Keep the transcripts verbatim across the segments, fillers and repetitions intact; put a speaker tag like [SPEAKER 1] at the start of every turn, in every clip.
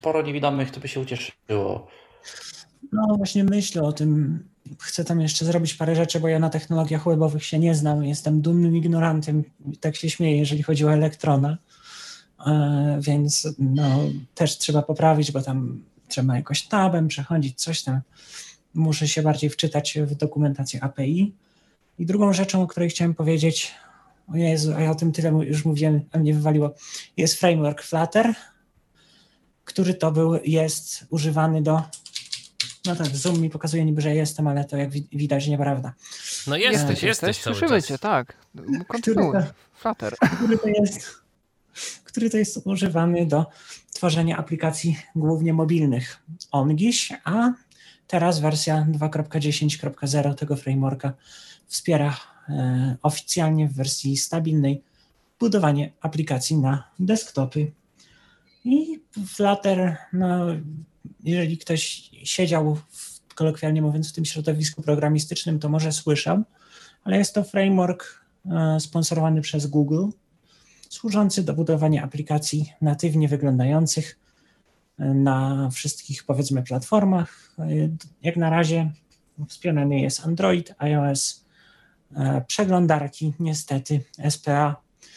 [SPEAKER 1] sporo niewidomych, to by się ucieszyło.
[SPEAKER 2] No właśnie myślę o tym. Chcę tam jeszcze zrobić parę rzeczy, bo ja na technologiach webowych się nie znam. Jestem dumnym ignorantem. Tak się śmieję, jeżeli chodzi o Elektrona. Więc no, też trzeba poprawić, bo tam trzeba jakoś tabem przechodzić, coś tam. Muszę się bardziej wczytać w dokumentację A P I. I drugą rzeczą, o której chciałem powiedzieć, o Jezu, a ja o tym tyle już mówiłem, a mnie wywaliło, jest framework Flutter, który to był, jest używany do, no tak, Zoom mi pokazuje niby, że jestem, ale to jak widać nieprawda.
[SPEAKER 3] No jesteś, e, jesteś cały
[SPEAKER 4] Słyszymy
[SPEAKER 3] czas.
[SPEAKER 4] cię, tak. Kontynuuj. Flutter.
[SPEAKER 2] Który to jest, który to jest używany do tworzenia aplikacji głównie mobilnych. OnGiś, a teraz wersja dwa kropka dziesięć kropka zero tego frameworka wspiera e, oficjalnie w wersji stabilnej budowanie aplikacji na desktopy. I Flutter, no, jeżeli ktoś siedział, w, kolokwialnie mówiąc, w tym środowisku programistycznym, to może słyszał, ale jest to framework e, sponsorowany przez Google, służący do budowania aplikacji natywnie wyglądających na wszystkich, powiedzmy, platformach. Jak na razie wspierany jest Android, iOS, przeglądarki, niestety, S P A,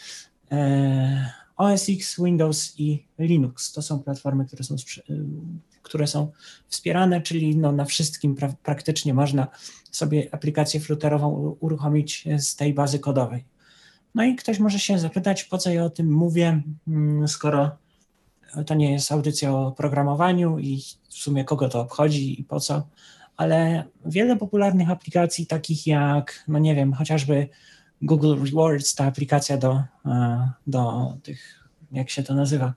[SPEAKER 2] O S X, Windows i Linux. To są platformy, które są, które są wspierane, czyli no na wszystkim pra- praktycznie można sobie aplikację flutterową uruchomić z tej bazy kodowej. No i ktoś może się zapytać, po co ja o tym mówię, skoro to nie jest audycja o programowaniu i w sumie kogo to obchodzi i po co, ale wiele popularnych aplikacji takich jak, no nie wiem, chociażby Google Rewards, ta aplikacja do, do tych, jak się to nazywa,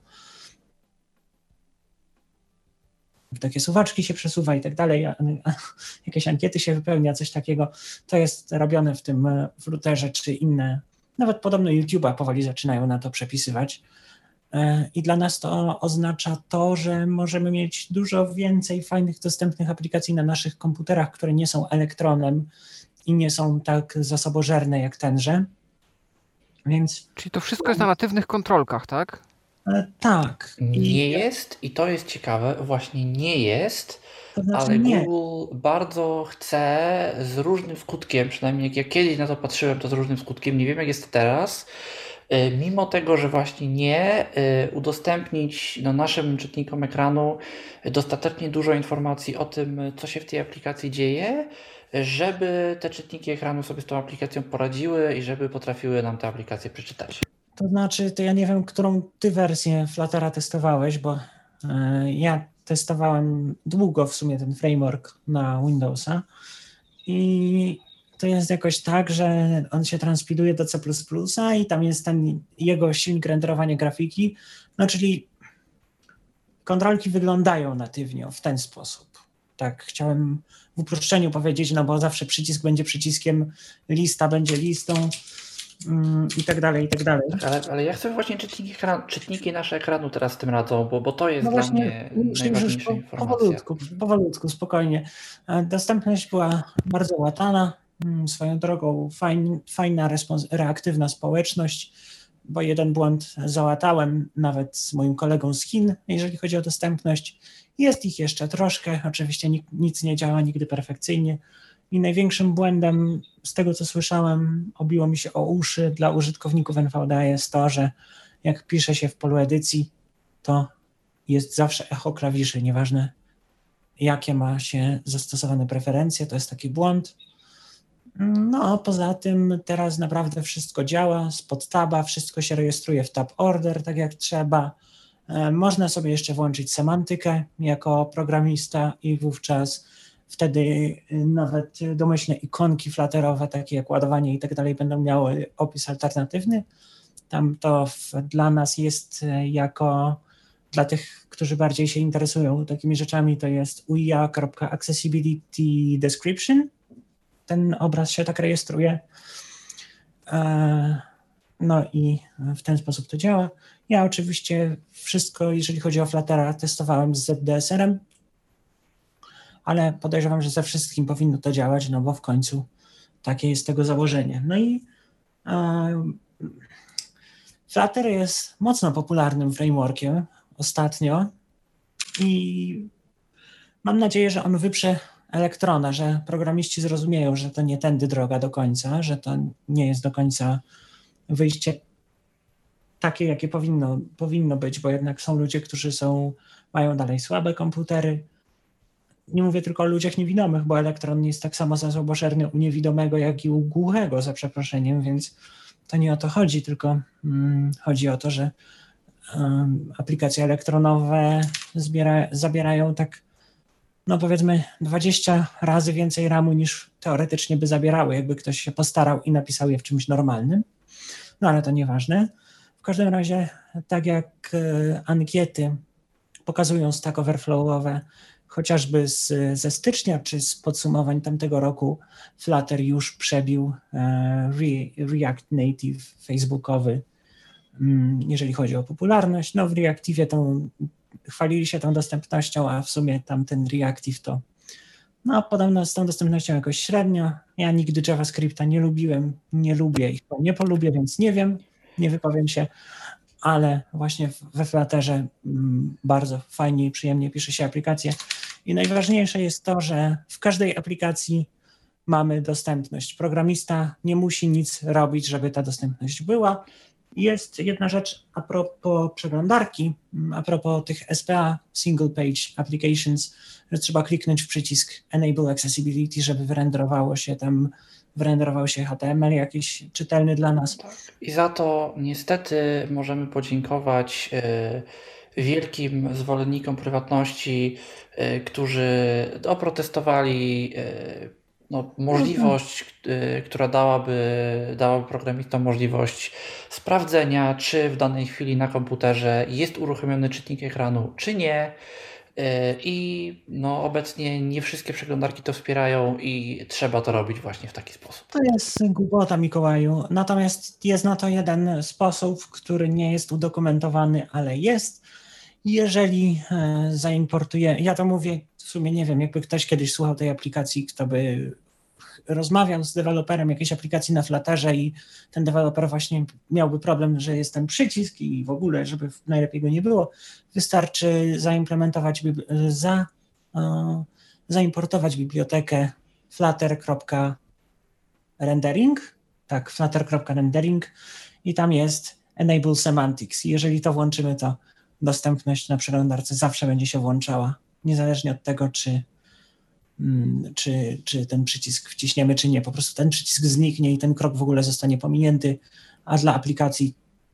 [SPEAKER 2] takie suwaczki się przesuwa i tak dalej, jakieś ankiety się wypełnia, coś takiego, to jest robione w tym Flutterze czy inne. Nawet podobno YouTube'a powoli zaczynają na to przepisywać. I dla nas to oznacza to, że możemy mieć dużo więcej fajnych, dostępnych aplikacji na naszych komputerach, które nie są elektronem i nie są tak zasobożerne jak tenże. Więc...
[SPEAKER 4] Czyli to wszystko jest na natywnych kontrolkach, tak?
[SPEAKER 2] E, tak.
[SPEAKER 1] Nie I... jest i to jest ciekawe, właśnie nie jest,
[SPEAKER 2] to znaczy
[SPEAKER 1] ale
[SPEAKER 2] nie.
[SPEAKER 1] Google bardzo chce z różnym skutkiem, przynajmniej jak ja kiedyś na to patrzyłem, to z różnym skutkiem, nie wiem jak jest teraz, mimo tego, że właśnie nie, udostępnić no, naszym czytnikom ekranu dostatecznie dużo informacji o tym, co się w tej aplikacji dzieje, żeby te czytniki ekranu sobie z tą aplikacją poradziły i żeby potrafiły nam tę aplikację przeczytać.
[SPEAKER 2] To znaczy, to ja nie wiem, którą ty wersję Fluttera testowałeś, bo y, ja testowałem długo w sumie ten framework na Windowsa i to jest jakoś tak, że on się transpiluje do C plus plus i tam jest ten jego silnik renderowania grafiki, no czyli kontrolki wyglądają natywnie w ten sposób. Tak, chciałem w uproszczeniu powiedzieć, no bo zawsze przycisk będzie przyciskiem, lista będzie listą mm, i tak dalej, i tak dalej.
[SPEAKER 1] Ale, ale ja chcę właśnie czytniki, ekran, czytniki nasze ekranu teraz z tym radzą, bo, bo to jest
[SPEAKER 2] no
[SPEAKER 1] dla
[SPEAKER 2] właśnie,
[SPEAKER 1] mnie
[SPEAKER 2] już,
[SPEAKER 1] najważniejsza
[SPEAKER 2] już po,
[SPEAKER 1] informacja.
[SPEAKER 2] Powolutku, powolutku, spokojnie. Dostępność była bardzo łatana. Swoją drogą fajn, fajna, respons- reaktywna społeczność, bo jeden błąd załatałem nawet z moim kolegą z Chin, jeżeli chodzi o dostępność. Jest ich jeszcze troszkę, oczywiście nic, nic nie działa nigdy perfekcyjnie i największym błędem, z tego co słyszałem, obiło mi się o uszy dla użytkowników N V D A jest to, że jak pisze się w polu edycji, to jest zawsze echo klawiszy, nieważne jakie ma się zastosowane preferencje, to jest taki błąd. No, poza tym teraz naprawdę wszystko działa, spod taba, wszystko się rejestruje w tab order, tak jak trzeba. Można sobie jeszcze włączyć semantykę jako programista i wówczas wtedy nawet domyślne ikonki flatterowe, takie jak ładowanie i tak dalej, będą miały opis alternatywny. Tam to w, dla nas jest jako, dla tych, którzy bardziej się interesują takimi rzeczami, to jest u i a kropka accessibility description. Ten obraz się tak rejestruje. No i w ten sposób to działa. Ja oczywiście wszystko, jeżeli chodzi o Fluttera, testowałem z Z D S R-em, ale podejrzewam, że ze wszystkim powinno to działać, no bo w końcu takie jest tego założenie. No i um, Flutter jest mocno popularnym frameworkiem ostatnio i mam nadzieję, że on wyprze Elektrona, że programiści zrozumieją, że to nie tędy droga do końca, że to nie jest do końca wyjście takie, jakie powinno, powinno być, bo jednak są ludzie, którzy są, mają dalej słabe komputery. Nie mówię tylko o ludziach niewidomych, bo Elektron jest tak samo zasobożerny u niewidomego, jak i u głuchego, za przeproszeniem, więc to nie o to chodzi, tylko um, chodzi o to, że um, aplikacje elektronowe zbiera, zabierają tak, no powiedzmy dwadzieścia razy więcej ramu niż teoretycznie by zabierały, jakby ktoś się postarał i napisał je w czymś normalnym. No ale to nieważne. W każdym razie, tak jak e, ankiety pokazują Stack Overflowowe, chociażby z, ze stycznia czy z podsumowań tamtego roku, Flutter już przebił e, Re, React Native facebookowy, mm, jeżeli chodzi o popularność. No w Reactivie tą, chwalili się tą dostępnością, a w sumie tamten Reactive to no podobno z tą dostępnością jakoś średnio. Ja nigdy JavaScripta nie lubiłem, nie lubię i chyba nie polubię, więc nie wiem, nie wypowiem się, ale właśnie we Flutterze bardzo fajnie i przyjemnie pisze się aplikacje. I najważniejsze jest to, że w każdej aplikacji mamy dostępność. Programista nie musi nic robić, żeby ta dostępność była. Jest jedna rzecz a propos przeglądarki, a propos tych S P A, Single Page Applications, że trzeba kliknąć w przycisk Enable Accessibility, żeby wyrenderowało się tam, wyrenderował się H T M L jakiś czytelny dla nas.
[SPEAKER 1] I za to niestety możemy podziękować y, wielkim zwolennikom prywatności, y, którzy oprotestowali y, no, możliwość, y, która dałaby, dałaby programistom możliwość sprawdzenia, czy w danej chwili na komputerze jest uruchomiony czytnik ekranu, czy nie. I no, obecnie nie wszystkie przeglądarki to wspierają i trzeba to robić właśnie w taki sposób.
[SPEAKER 2] To jest głupota, Mikołaju. Natomiast jest na to jeden sposób, który nie jest udokumentowany, ale jest. Jeżeli e, zaimportuję, ja to mówię, w sumie nie wiem, jakby ktoś kiedyś słuchał tej aplikacji, kto by rozmawiał z deweloperem jakiejś aplikacji na Flutterze i ten deweloper właśnie miałby problem, że jest ten przycisk i w ogóle, żeby najlepiej go nie było, wystarczy zaimplementować, za, uh, zaimportować bibliotekę flutter.rendering, tak, flutter.rendering i tam jest enable semantics. Jeżeli to włączymy, to dostępność na przeglądarce zawsze będzie się włączała, niezależnie od tego, czy Czy, czy ten przycisk wciśniemy, czy nie. Po prostu ten przycisk zniknie i ten krok w ogóle zostanie pominięty, a dla aplikacji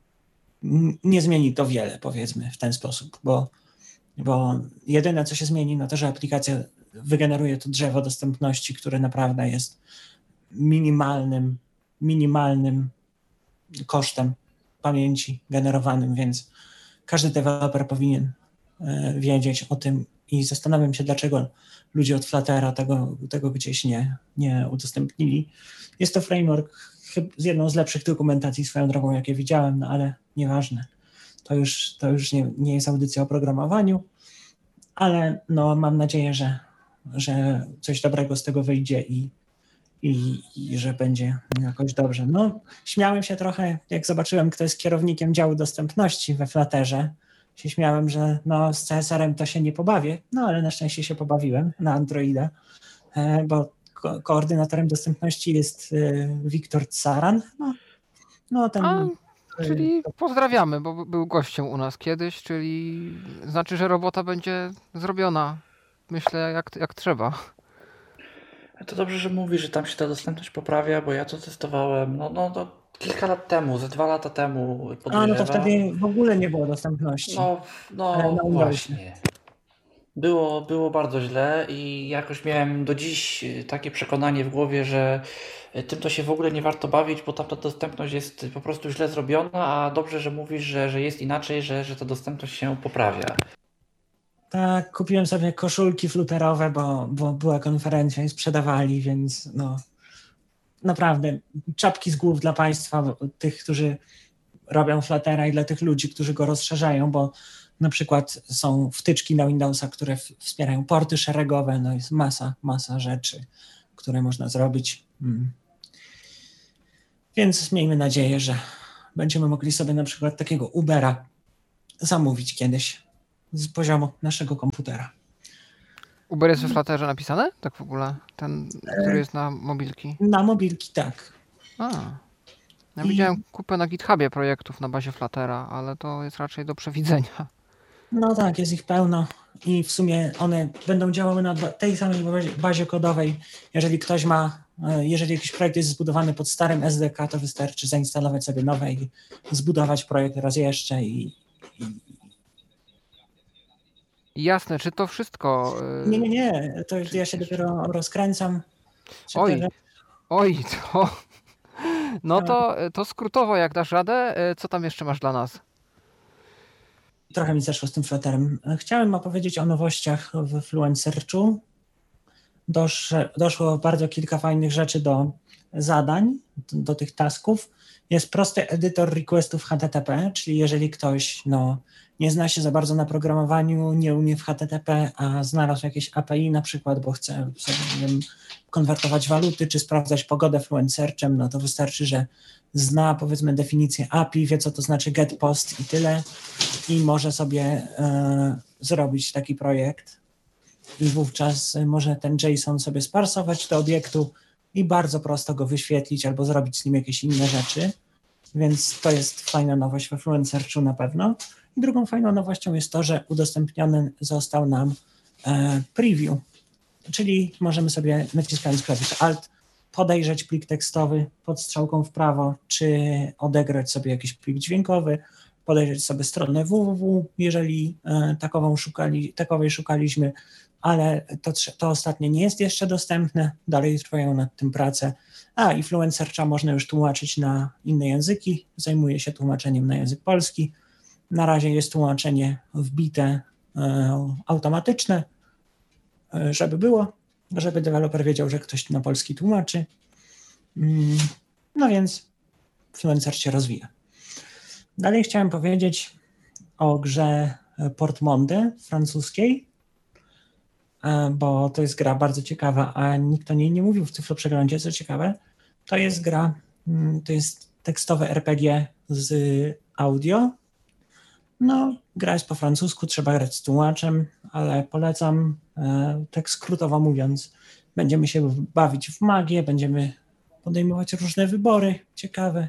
[SPEAKER 2] nie zmieni to wiele, powiedzmy, w ten sposób, bo, bo jedyne, co się zmieni, no to, że aplikacja wygeneruje to drzewo dostępności, które naprawdę jest minimalnym, minimalnym kosztem pamięci generowanym, więc każdy deweloper powinien wiedzieć o tym i zastanawiam się, dlaczego ludzie od Fluttera tego, tego gdzieś nie, nie udostępnili. Jest to framework z jedną z lepszych dokumentacji swoją drogą, jakie widziałem, no ale nieważne. To już, to już nie, nie jest audycja o programowaniu, ale no, mam nadzieję, że, że coś dobrego z tego wyjdzie i, i, i że będzie jakoś dobrze. No, śmiałem się trochę, jak zobaczyłem, kto jest kierownikiem działu dostępności we Flutterze. Się śmiałem, że no, z C S R-em to się nie pobawię, no ale na szczęście się pobawiłem na Androida, bo ko- koordynatorem dostępności jest Wiktor Caran. No, no ten...
[SPEAKER 4] A, czyli pozdrawiamy, bo był gościem u nas kiedyś, czyli znaczy, że robota będzie zrobiona, myślę, jak, jak trzeba.
[SPEAKER 1] To dobrze, że mówisz, że tam się ta dostępność poprawia, bo ja to testowałem, no, no to kilka lat temu, ze dwa lata temu.
[SPEAKER 2] A no to wtedy w ogóle nie było dostępności.
[SPEAKER 1] No, no właśnie. Było, było bardzo źle i jakoś miałem do dziś takie przekonanie w głowie, że tym to się w ogóle nie warto bawić, bo tam ta dostępność jest po prostu źle zrobiona, a dobrze, że mówisz, że, że jest inaczej, że, że ta dostępność się poprawia.
[SPEAKER 2] Tak, kupiłem sobie koszulki fluterowe, bo, bo była konferencja i sprzedawali, więc no naprawdę czapki z głów dla Państwa, tych, którzy robią Fluttera i dla tych ludzi, którzy go rozszerzają, bo na przykład są wtyczki na Windowsa, które wspierają porty szeregowe, no jest masa, masa rzeczy, które można zrobić. Hmm. Więc miejmy nadzieję, że będziemy mogli sobie na przykład takiego Ubera zamówić kiedyś z poziomu naszego komputera.
[SPEAKER 4] Uber jest we Flutterze napisane? Tak w ogóle? Ten, który jest na mobilki?
[SPEAKER 2] Na mobilki tak.
[SPEAKER 4] A. Ja
[SPEAKER 2] I-
[SPEAKER 4] widziałem kupę na GitHubie projektów na bazie Fluttera, ale to jest raczej do przewidzenia.
[SPEAKER 2] No tak, jest ich pełno i w sumie one będą działały na ba- tej samej bazie, bazie kodowej. Jeżeli ktoś ma, e, jeżeli jakiś projekt jest zbudowany pod starym S D K, to wystarczy zainstalować sobie nowe i zbudować projekt raz jeszcze i, i
[SPEAKER 4] Jasne, czy to wszystko... y,
[SPEAKER 2] nie, nie, nie, to ja się dopiero rozkręcam. Czy
[SPEAKER 4] Oj.
[SPEAKER 2] to-
[SPEAKER 4] Oj, to... No to, to skrótowo, jak dasz radę, y, co tam jeszcze masz dla nas?
[SPEAKER 2] Trochę mi zeszło z tym Flutterem. Chciałem opowiedzieć o nowościach w Fluent Searchu. Dosz, doszło bardzo kilka fajnych rzeczy do zadań, do, do tych tasków. Jest prosty edytor requestów H T T P, czyli jeżeli ktoś no, nie zna się za bardzo na programowaniu, nie umie w H T T P, a znalazł jakieś A P I na przykład, bo chce sobie nie wiem, konwertować waluty, czy sprawdzać pogodę Fluent Searchem, no to wystarczy, że zna powiedzmy definicję A P I, wie co to znaczy get post i tyle i może sobie e, zrobić taki projekt i wówczas może ten JSON sobie sparsować do obiektu i bardzo prosto go wyświetlić albo zrobić z nim jakieś inne rzeczy, więc to jest fajna nowość we Fluent Searchu na pewno. I drugą fajną nowością jest to, że udostępniony został nam e, preview, czyli możemy sobie naciskając klawisz Alt podejrzeć plik tekstowy pod strzałką w prawo, czy odegrać sobie jakiś plik dźwiękowy, podejrzeć sobie stronę www, jeżeli e, takową szukali, takowej szukaliśmy, ale to, trze- to ostatnie nie jest jeszcze dostępne, dalej trwają nad tym prace. A i Fluent Searcha można już tłumaczyć na inne języki, zajmuje się tłumaczeniem na język polski. Na razie jest tłumaczenie wbite e, automatyczne, e, żeby było, żeby deweloper wiedział, że ktoś na polski tłumaczy. Mm, no więc Fluent Search się rozwija. Dalej chciałem powiedzieć o grze Portmonde francuskiej, e, bo to jest gra bardzo ciekawa, a nikt o niej nie mówił w Cyfroprzeglądzie, co ciekawe. To jest gra, mm, to jest tekstowe R P G z audio. No, gra jest po francusku, trzeba grać z tłumaczem, ale polecam, e, tak skrótowo mówiąc, będziemy się bawić w magię, będziemy podejmować różne wybory ciekawe.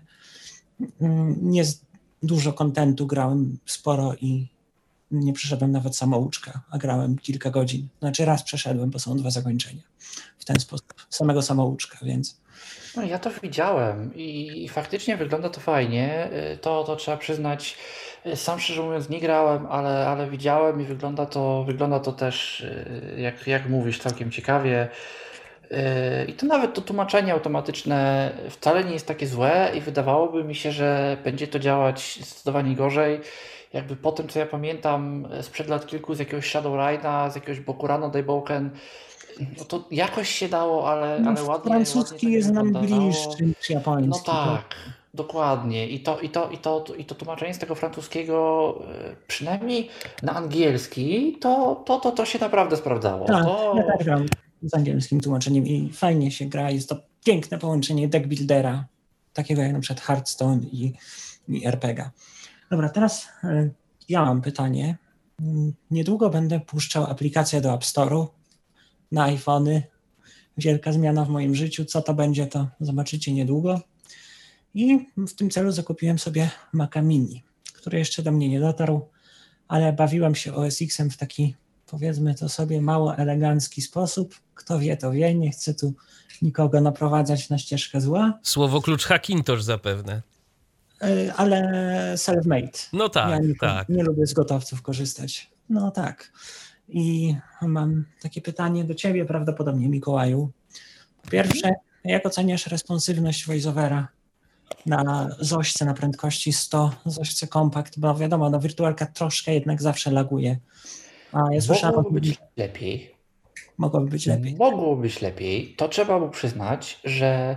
[SPEAKER 2] Mm, Nie jest dużo kontentu, grałem sporo i nie przeszedłem nawet samouczka, a grałem kilka godzin. Znaczy raz przeszedłem, bo są dwa zakończenia w ten sposób, samego samouczka, więc
[SPEAKER 1] No ja to widziałem i faktycznie wygląda to fajnie. Y, To, to trzeba przyznać. Y, Sam szczerze mówiąc nie grałem, ale, ale widziałem i wygląda to, wygląda to też, y, jak, jak mówisz, całkiem ciekawie. Y, I to nawet to tłumaczenie automatyczne wcale nie jest takie złe i wydawałoby mi się, że będzie to działać zdecydowanie gorzej. Jakby po tym, co ja pamiętam sprzed lat kilku z jakiegoś Shadowride'a, z jakiegoś Bokurano Daibouken, no to jakoś się dało, ale,
[SPEAKER 2] no,
[SPEAKER 1] ale ładnie,
[SPEAKER 2] francuski
[SPEAKER 1] ładnie to
[SPEAKER 2] jest nam
[SPEAKER 1] wyglądało.
[SPEAKER 2] bliższy niż japoński.
[SPEAKER 1] No tak, dokładnie. I to, i to, i to, i to tłumaczenie z tego francuskiego, e, przynajmniej na angielski, to, to, to, to się naprawdę sprawdzało.
[SPEAKER 2] Tak,
[SPEAKER 1] To,
[SPEAKER 2] ja tak gram z angielskim tłumaczeniem i fajnie się gra. Jest to piękne połączenie deckbuildera, takiego jak na przykład Hearthstone i, i R P G. Dobra, teraz y, ja mam pytanie. Mm, Niedługo będę puszczał aplikację do App Store'u na iPhony. Wielka zmiana w moim życiu. Co to będzie, to zobaczycie niedługo. I w tym celu zakupiłem sobie Maca Mini, który jeszcze do mnie nie dotarł, ale bawiłem się O S X-em w taki, powiedzmy to sobie, mało elegancki sposób. Kto wie, to wie. Nie chcę tu nikogo naprowadzać na ścieżkę zła,
[SPEAKER 3] Słowo klucz Hackintosh zapewne.
[SPEAKER 2] y, ale self-made.
[SPEAKER 3] No tak,
[SPEAKER 2] ja nie,
[SPEAKER 3] tak.
[SPEAKER 2] nie lubię z gotowców korzystać. No tak. I mam takie pytanie do ciebie, prawdopodobnie Mikołaju. Po pierwsze, jak oceniasz responsywność voiceovera na Zośce na prędkości sto, Zośce Compact, bo wiadomo, no wirtualka troszkę jednak zawsze laguje. A ja słyszałem,
[SPEAKER 1] mogłoby być lepiej.
[SPEAKER 2] mogłoby być lepiej.
[SPEAKER 1] Mogłoby być lepiej. To trzeba mu przyznać, że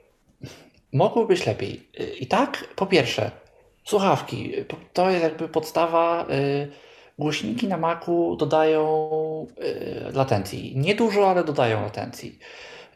[SPEAKER 1] mogłoby być lepiej. Y, I tak, po pierwsze, słuchawki. y, po- To jest jakby podstawa. y, Głośniki na Macu dodają y, latencji. Niedużo, ale dodają latencji.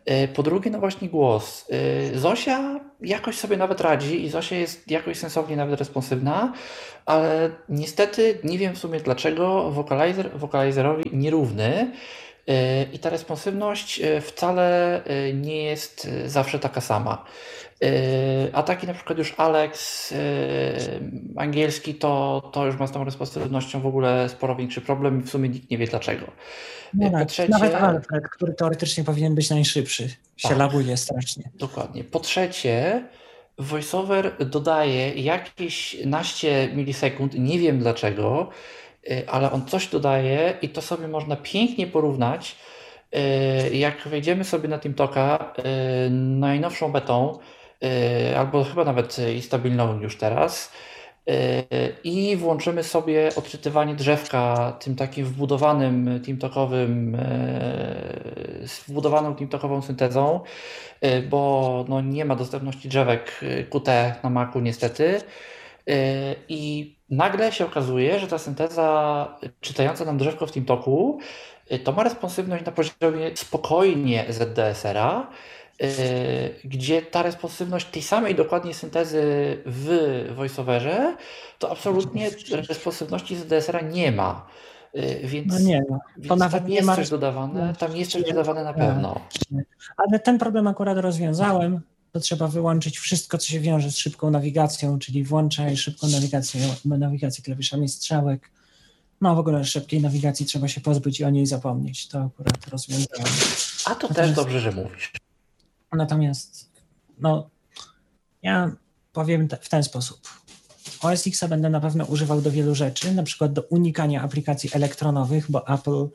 [SPEAKER 1] Y, Po drugie, no właśnie głos. Y, Zosia jakoś sobie nawet radzi i Zosia jest jakoś sensownie nawet responsywna, ale niestety nie wiem w sumie dlaczego wokalizer, wokalizerowi nierówny y, i ta responsywność y, wcale y, nie jest y, zawsze taka sama. Y, A taki na przykład już Alex y, angielski to, to już ma z tą responsywnością w ogóle sporo większy problem i w sumie nikt nie wie dlaczego.
[SPEAKER 2] No
[SPEAKER 1] Y, Po
[SPEAKER 2] tak,
[SPEAKER 1] trzecie,
[SPEAKER 2] nawet Alfred, który teoretycznie powinien być najszybszy, się
[SPEAKER 1] Tak.
[SPEAKER 2] laguje strasznie.
[SPEAKER 1] dokładnie. Po trzecie, VoiceOver dodaje jakieś naście milisekund, nie wiem dlaczego, y, ale on coś dodaje i to sobie można pięknie porównać. Y, Jak wejdziemy sobie na TeamTalka y, najnowszą betą, y, albo chyba nawet i stabilną już teraz, y, i włączymy sobie odczytywanie drzewka tym takim wbudowanym TeamTalkowym, y, z wbudowaną TeamTalkową syntezą, y, bo no, nie ma dostępności drzewek y, Q T na Macu niestety. Y, I nagle się okazuje, że ta synteza czytająca nam drzewko w TeamTalku y, to ma responsywność na poziomie spokojnie Z D S R-a, y, gdzie ta responsywność tej samej dokładnie syntezy w VoiceOverze to absolutnie responsywności Z D S R-a nie ma. Y, Więc,
[SPEAKER 2] No nie, no.
[SPEAKER 1] więc
[SPEAKER 2] To nawet
[SPEAKER 1] tam
[SPEAKER 2] nie
[SPEAKER 1] jest
[SPEAKER 2] ma
[SPEAKER 1] coś dodawane, tam jest coś dodawane na pewno.
[SPEAKER 2] Ale ten problem akurat rozwiązałem. To trzeba wyłączyć wszystko, co się wiąże z szybką nawigacją, czyli włączaj szybką nawigację, nawigację klawiszami strzałek. No w ogóle szybkiej nawigacji trzeba się pozbyć i o niej zapomnieć. To akurat rozwiązałem.
[SPEAKER 1] A to też
[SPEAKER 2] Natomiast-
[SPEAKER 1] dobrze, że mówisz.
[SPEAKER 2] Natomiast no, ja powiem te, w ten sposób. O S X-a będę na pewno używał do wielu rzeczy, na przykład do unikania aplikacji elektronowych, bo Apple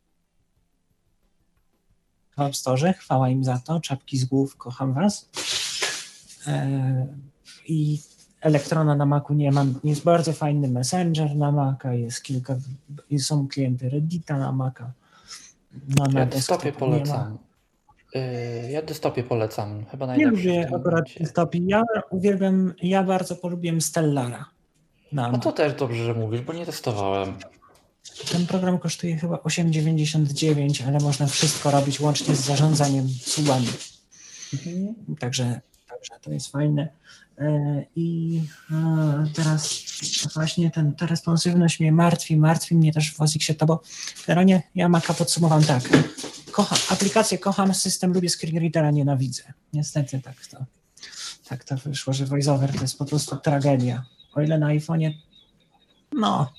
[SPEAKER 2] w App Store, chwała im za to, czapki z głów, kocham was. E, I elektrona na Macu nie mam, jest bardzo fajny Messenger na Maca, jest kilka, i są klienty Reddita na Maca. No,
[SPEAKER 1] Ja
[SPEAKER 2] na
[SPEAKER 1] deskopie
[SPEAKER 2] desktopie nie ma.
[SPEAKER 1] polecam. Y, Ja deskopie polecam. Chyba
[SPEAKER 2] Nie
[SPEAKER 1] najlepszy w
[SPEAKER 2] lubię
[SPEAKER 1] tym
[SPEAKER 2] akurat
[SPEAKER 1] momencie.
[SPEAKER 2] desktopi. Ja uwielbiam, ja bardzo polubiłem Stellara. Na
[SPEAKER 1] A to też dobrze, że mówisz, bo nie testowałem.
[SPEAKER 2] Ten program kosztuje chyba osiem dziewięćdziesiąt dziewięć, ale można wszystko robić łącznie z zarządzaniem sługami. Także, także to jest fajne. E, I e, teraz właśnie ten, ta responsywność mnie martwi, martwi mnie też w O S X-ie to, bo generalnie ja Maca podsumowałem tak. Kocham, aplikację kocham, system lubię, screen readera nienawidzę. Niestety tak to, tak to wyszło, że VoiceOver to jest po prostu tragedia. O ile na iPhone'ie, no,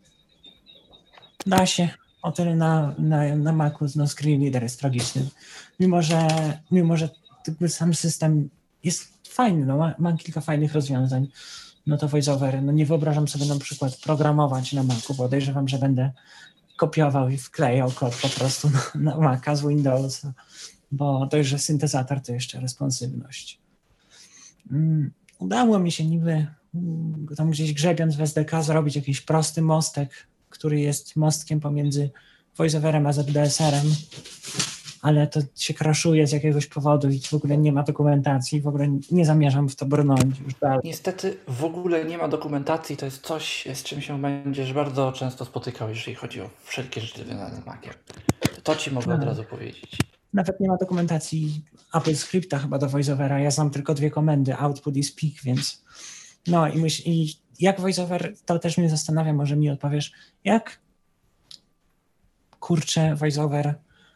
[SPEAKER 2] da się, o tyle na, na, na Macu no, screen reader jest tragiczny. Mimo, że, mimo, że jakby sam system jest fajny, no, ma, ma kilka fajnych rozwiązań, no to VoiceOver, no nie wyobrażam sobie na przykład programować na Macu, bo podejrzewam, że będę kopiował i wklejał kod po prostu na, na Maca z Windowsa, bo dość, że syntezator to jeszcze responsywność. Mm, udało mi się niby mm, tam gdzieś grzebiąc w S D K zrobić jakiś prosty mostek, który jest mostkiem pomiędzy VoiceOverem a Z D S R-em, ale to się crashuje z jakiegoś powodu i w ogóle nie ma dokumentacji, w ogóle nie zamierzam w to brnąć już dalej.
[SPEAKER 1] Niestety w ogóle nie ma dokumentacji, to jest coś, z czym się będziesz bardzo często spotykał, jeżeli chodzi o wszelkie rzeczy związane z Maciem. To ci mogę od
[SPEAKER 2] Tak.
[SPEAKER 1] razu powiedzieć.
[SPEAKER 2] Nawet nie ma dokumentacji Apple Scripta chyba do VoiceOvera, ja znam tylko dwie komendy, output i speak, więc no i, myśl, i jak VoiceOver, to też mnie zastanawia, może mi odpowiesz, jak kurczę VoiceOver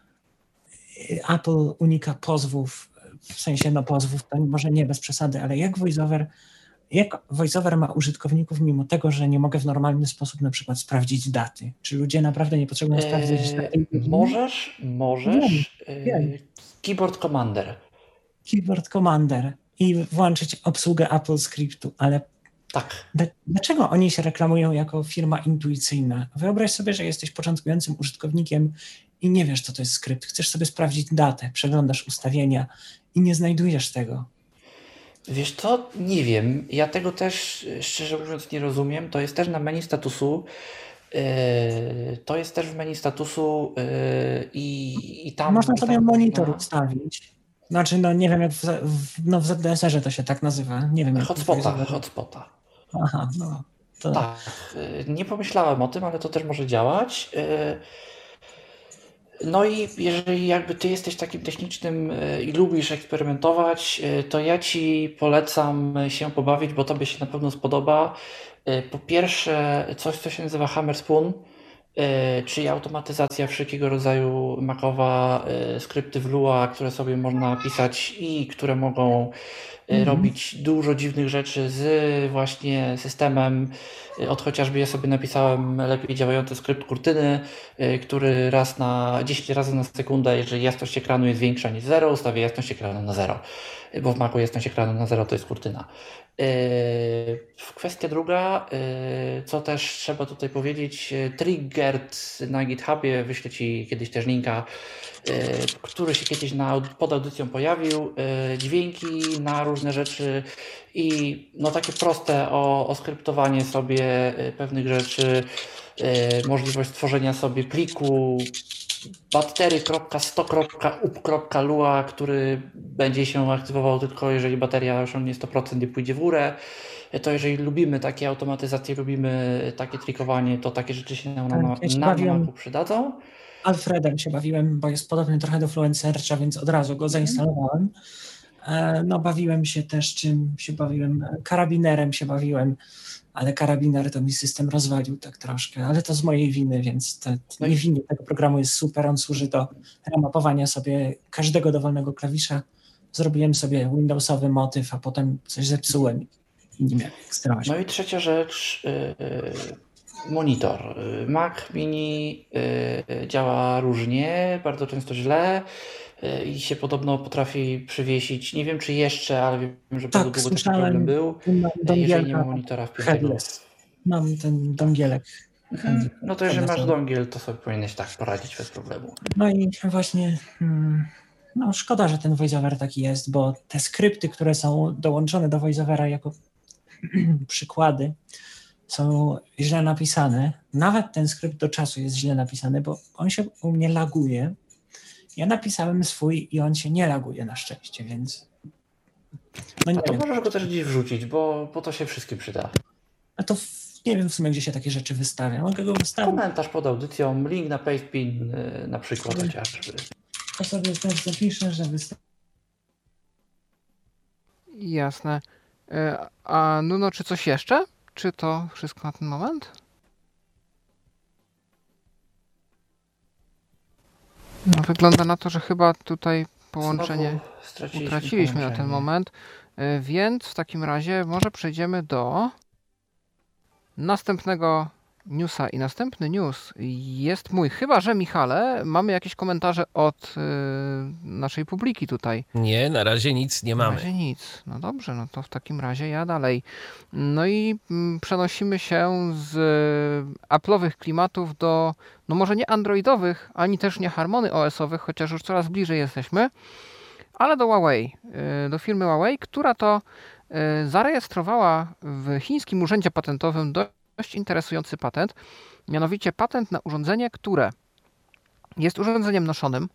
[SPEAKER 2] Apple unika pozwów, w sensie no pozwów, to może nie bez przesady, ale jak VoiceOver, jak VoiceOver ma użytkowników mimo tego, że nie mogę w normalny sposób na przykład sprawdzić daty? Czy ludzie naprawdę nie potrzebują sprawdzić
[SPEAKER 1] Eee,
[SPEAKER 2] daty?
[SPEAKER 1] możesz, możesz.
[SPEAKER 2] Wiem.
[SPEAKER 1] Eee, Keyboard Commander.
[SPEAKER 2] Keyboard Commander i włączyć obsługę Apple Scriptu, ale
[SPEAKER 1] Tak.
[SPEAKER 2] d- dlaczego oni się reklamują jako firma intuicyjna? Wyobraź sobie, że jesteś początkującym użytkownikiem i nie wiesz, co to jest skrypt. Chcesz sobie sprawdzić datę, przeglądasz ustawienia i nie znajdujesz tego.
[SPEAKER 1] Wiesz co? Nie wiem. Ja tego też, szczerze mówiąc, nie rozumiem. To jest też na menu statusu. Eee, to jest też w menu statusu eee, i, i tam...
[SPEAKER 2] Można
[SPEAKER 1] i
[SPEAKER 2] sobie
[SPEAKER 1] tam
[SPEAKER 2] monitor
[SPEAKER 1] można-
[SPEAKER 2] ustawić. Znaczy, no nie wiem, jak w, w, no w Z D S R-ze to się tak nazywa. Nie wiem, jak
[SPEAKER 1] Hotspota,
[SPEAKER 2] to jest.
[SPEAKER 1] hotspota.
[SPEAKER 2] Aha, no. To,
[SPEAKER 1] Tak, y, nie pomyślałem o tym, ale to też może działać. Y, No i jeżeli jakby ty jesteś takim technicznym y, i lubisz eksperymentować, y, to ja ci polecam się pobawić, bo tobie się na pewno spodoba. Y, Po pierwsze, coś, co się nazywa Hammer Spoon, y, czyli automatyzacja wszelkiego rodzaju macowa, y, skrypty w Lua, które sobie można pisać i które mogą y,
[SPEAKER 2] Mhm.
[SPEAKER 1] robić dużo dziwnych rzeczy z właśnie systemem. Y, Od chociażby ja sobie napisałem lepiej działający skrypt kurtyny, y, który raz na dziesięć razy na sekundę, jeżeli jasność ekranu jest większa niż zero, ustawię jasność ekranu na zero, y, bo w Macu jasność ekranu na zero to jest kurtyna. Yy, Kwestia druga, yy, co też trzeba tutaj powiedzieć, yy, Triggered na GitHubie, wyślę Ci kiedyś też linka, yy, który się kiedyś na, aud- pod audycją pojawił, yy, dźwięki na różne rzeczy i no takie proste o, oskryptowanie sobie yy, pewnych rzeczy, yy, możliwość stworzenia sobie pliku batery kropka sto kropka up kropka lua, który będzie się aktywował tylko jeżeli bateria osiągnie sto procent i pójdzie w górę. To jeżeli lubimy takie automatyzacje, lubimy takie trikowanie, to takie rzeczy się nam,
[SPEAKER 2] Tak,
[SPEAKER 1] na,
[SPEAKER 2] ja się
[SPEAKER 1] nam na
[SPEAKER 2] bawiłem-
[SPEAKER 1] Macu przydadzą.
[SPEAKER 2] Alfredem się bawiłem, bo jest podobny trochę do Fluent Searcha, więc od razu go zainstalowałem. E, No bawiłem się też, czym się bawiłem, karabinerem się bawiłem, ale karabiner to mi system rozwalił tak troszkę, ale to z mojej winy, więc to
[SPEAKER 1] No i-
[SPEAKER 2] nie winy tego programu jest super, on służy do remapowania sobie każdego dowolnego klawisza. Zrobiłem sobie Windowsowy motyw, a potem coś zepsułem i nie miałem jak sterować.
[SPEAKER 1] No i trzecia rzecz, yy, monitor. Yy, Mac Mini yy, działa różnie, bardzo często źle yy, i się podobno potrafi przywiesić. Nie wiem czy jeszcze, ale wiem, że bardzo
[SPEAKER 2] Tak,
[SPEAKER 1] długo taki
[SPEAKER 2] słyszałem.
[SPEAKER 1] problem był.
[SPEAKER 2] Mam
[SPEAKER 1] Yy, Jeżeli nie
[SPEAKER 2] dongielka
[SPEAKER 1] ma monitora wpiętego.
[SPEAKER 2] headless. Mam ten dongielek.
[SPEAKER 1] Mhm. No to jeżeli masz
[SPEAKER 2] Headless.
[SPEAKER 1] dongiel, to sobie powinieneś tak poradzić bez problemu.
[SPEAKER 2] No i właśnie, hmm, no szkoda, że ten voiceover taki jest, bo te skrypty, które są dołączone do voiceovera jako przykłady, są źle napisane. Nawet ten skrypt do czasu jest źle napisany, bo on się u mnie laguje. Ja napisałem swój i on się nie laguje na szczęście, więc no nie
[SPEAKER 1] A to
[SPEAKER 2] wiem.
[SPEAKER 1] możesz go też gdzieś wrzucić, bo, bo to się wszystkim przyda.
[SPEAKER 2] A to w, nie wiem w sumie, gdzie się takie rzeczy wystawia. Mogę go wystawić.
[SPEAKER 1] Komentarz pod audycją, link na Pastebin yy, na przykład chociażby.
[SPEAKER 2] To sobie też zapiszę, że wystawię.
[SPEAKER 4] Jasne. E, A Nuno, czy coś jeszcze? Czy to wszystko na ten moment? No, wygląda na to, że chyba tutaj połączenie
[SPEAKER 1] Znowu straciliśmy
[SPEAKER 4] utraciliśmy na ten
[SPEAKER 1] połączenie.
[SPEAKER 4] moment, E, więc w takim razie może przejdziemy do następnego newsa. I następny news jest mój. Chyba że Michale, mamy jakieś komentarze od y, naszej publiki tutaj.
[SPEAKER 3] Nie, na razie nic nie
[SPEAKER 4] Na
[SPEAKER 3] mamy.
[SPEAKER 4] razie nic. No dobrze, no to w takim razie ja dalej. No i mm, przenosimy się z y, Apple'owych klimatów do, no może nie androidowych, ani też nie Harmony O S-owych, chociaż już coraz bliżej jesteśmy, ale do Huawei, y, do firmy Huawei, która to y, zarejestrowała w chińskim urzędzie patentowym dość interesujący patent, mianowicie patent na urządzenie, które jest urządzeniem noszonym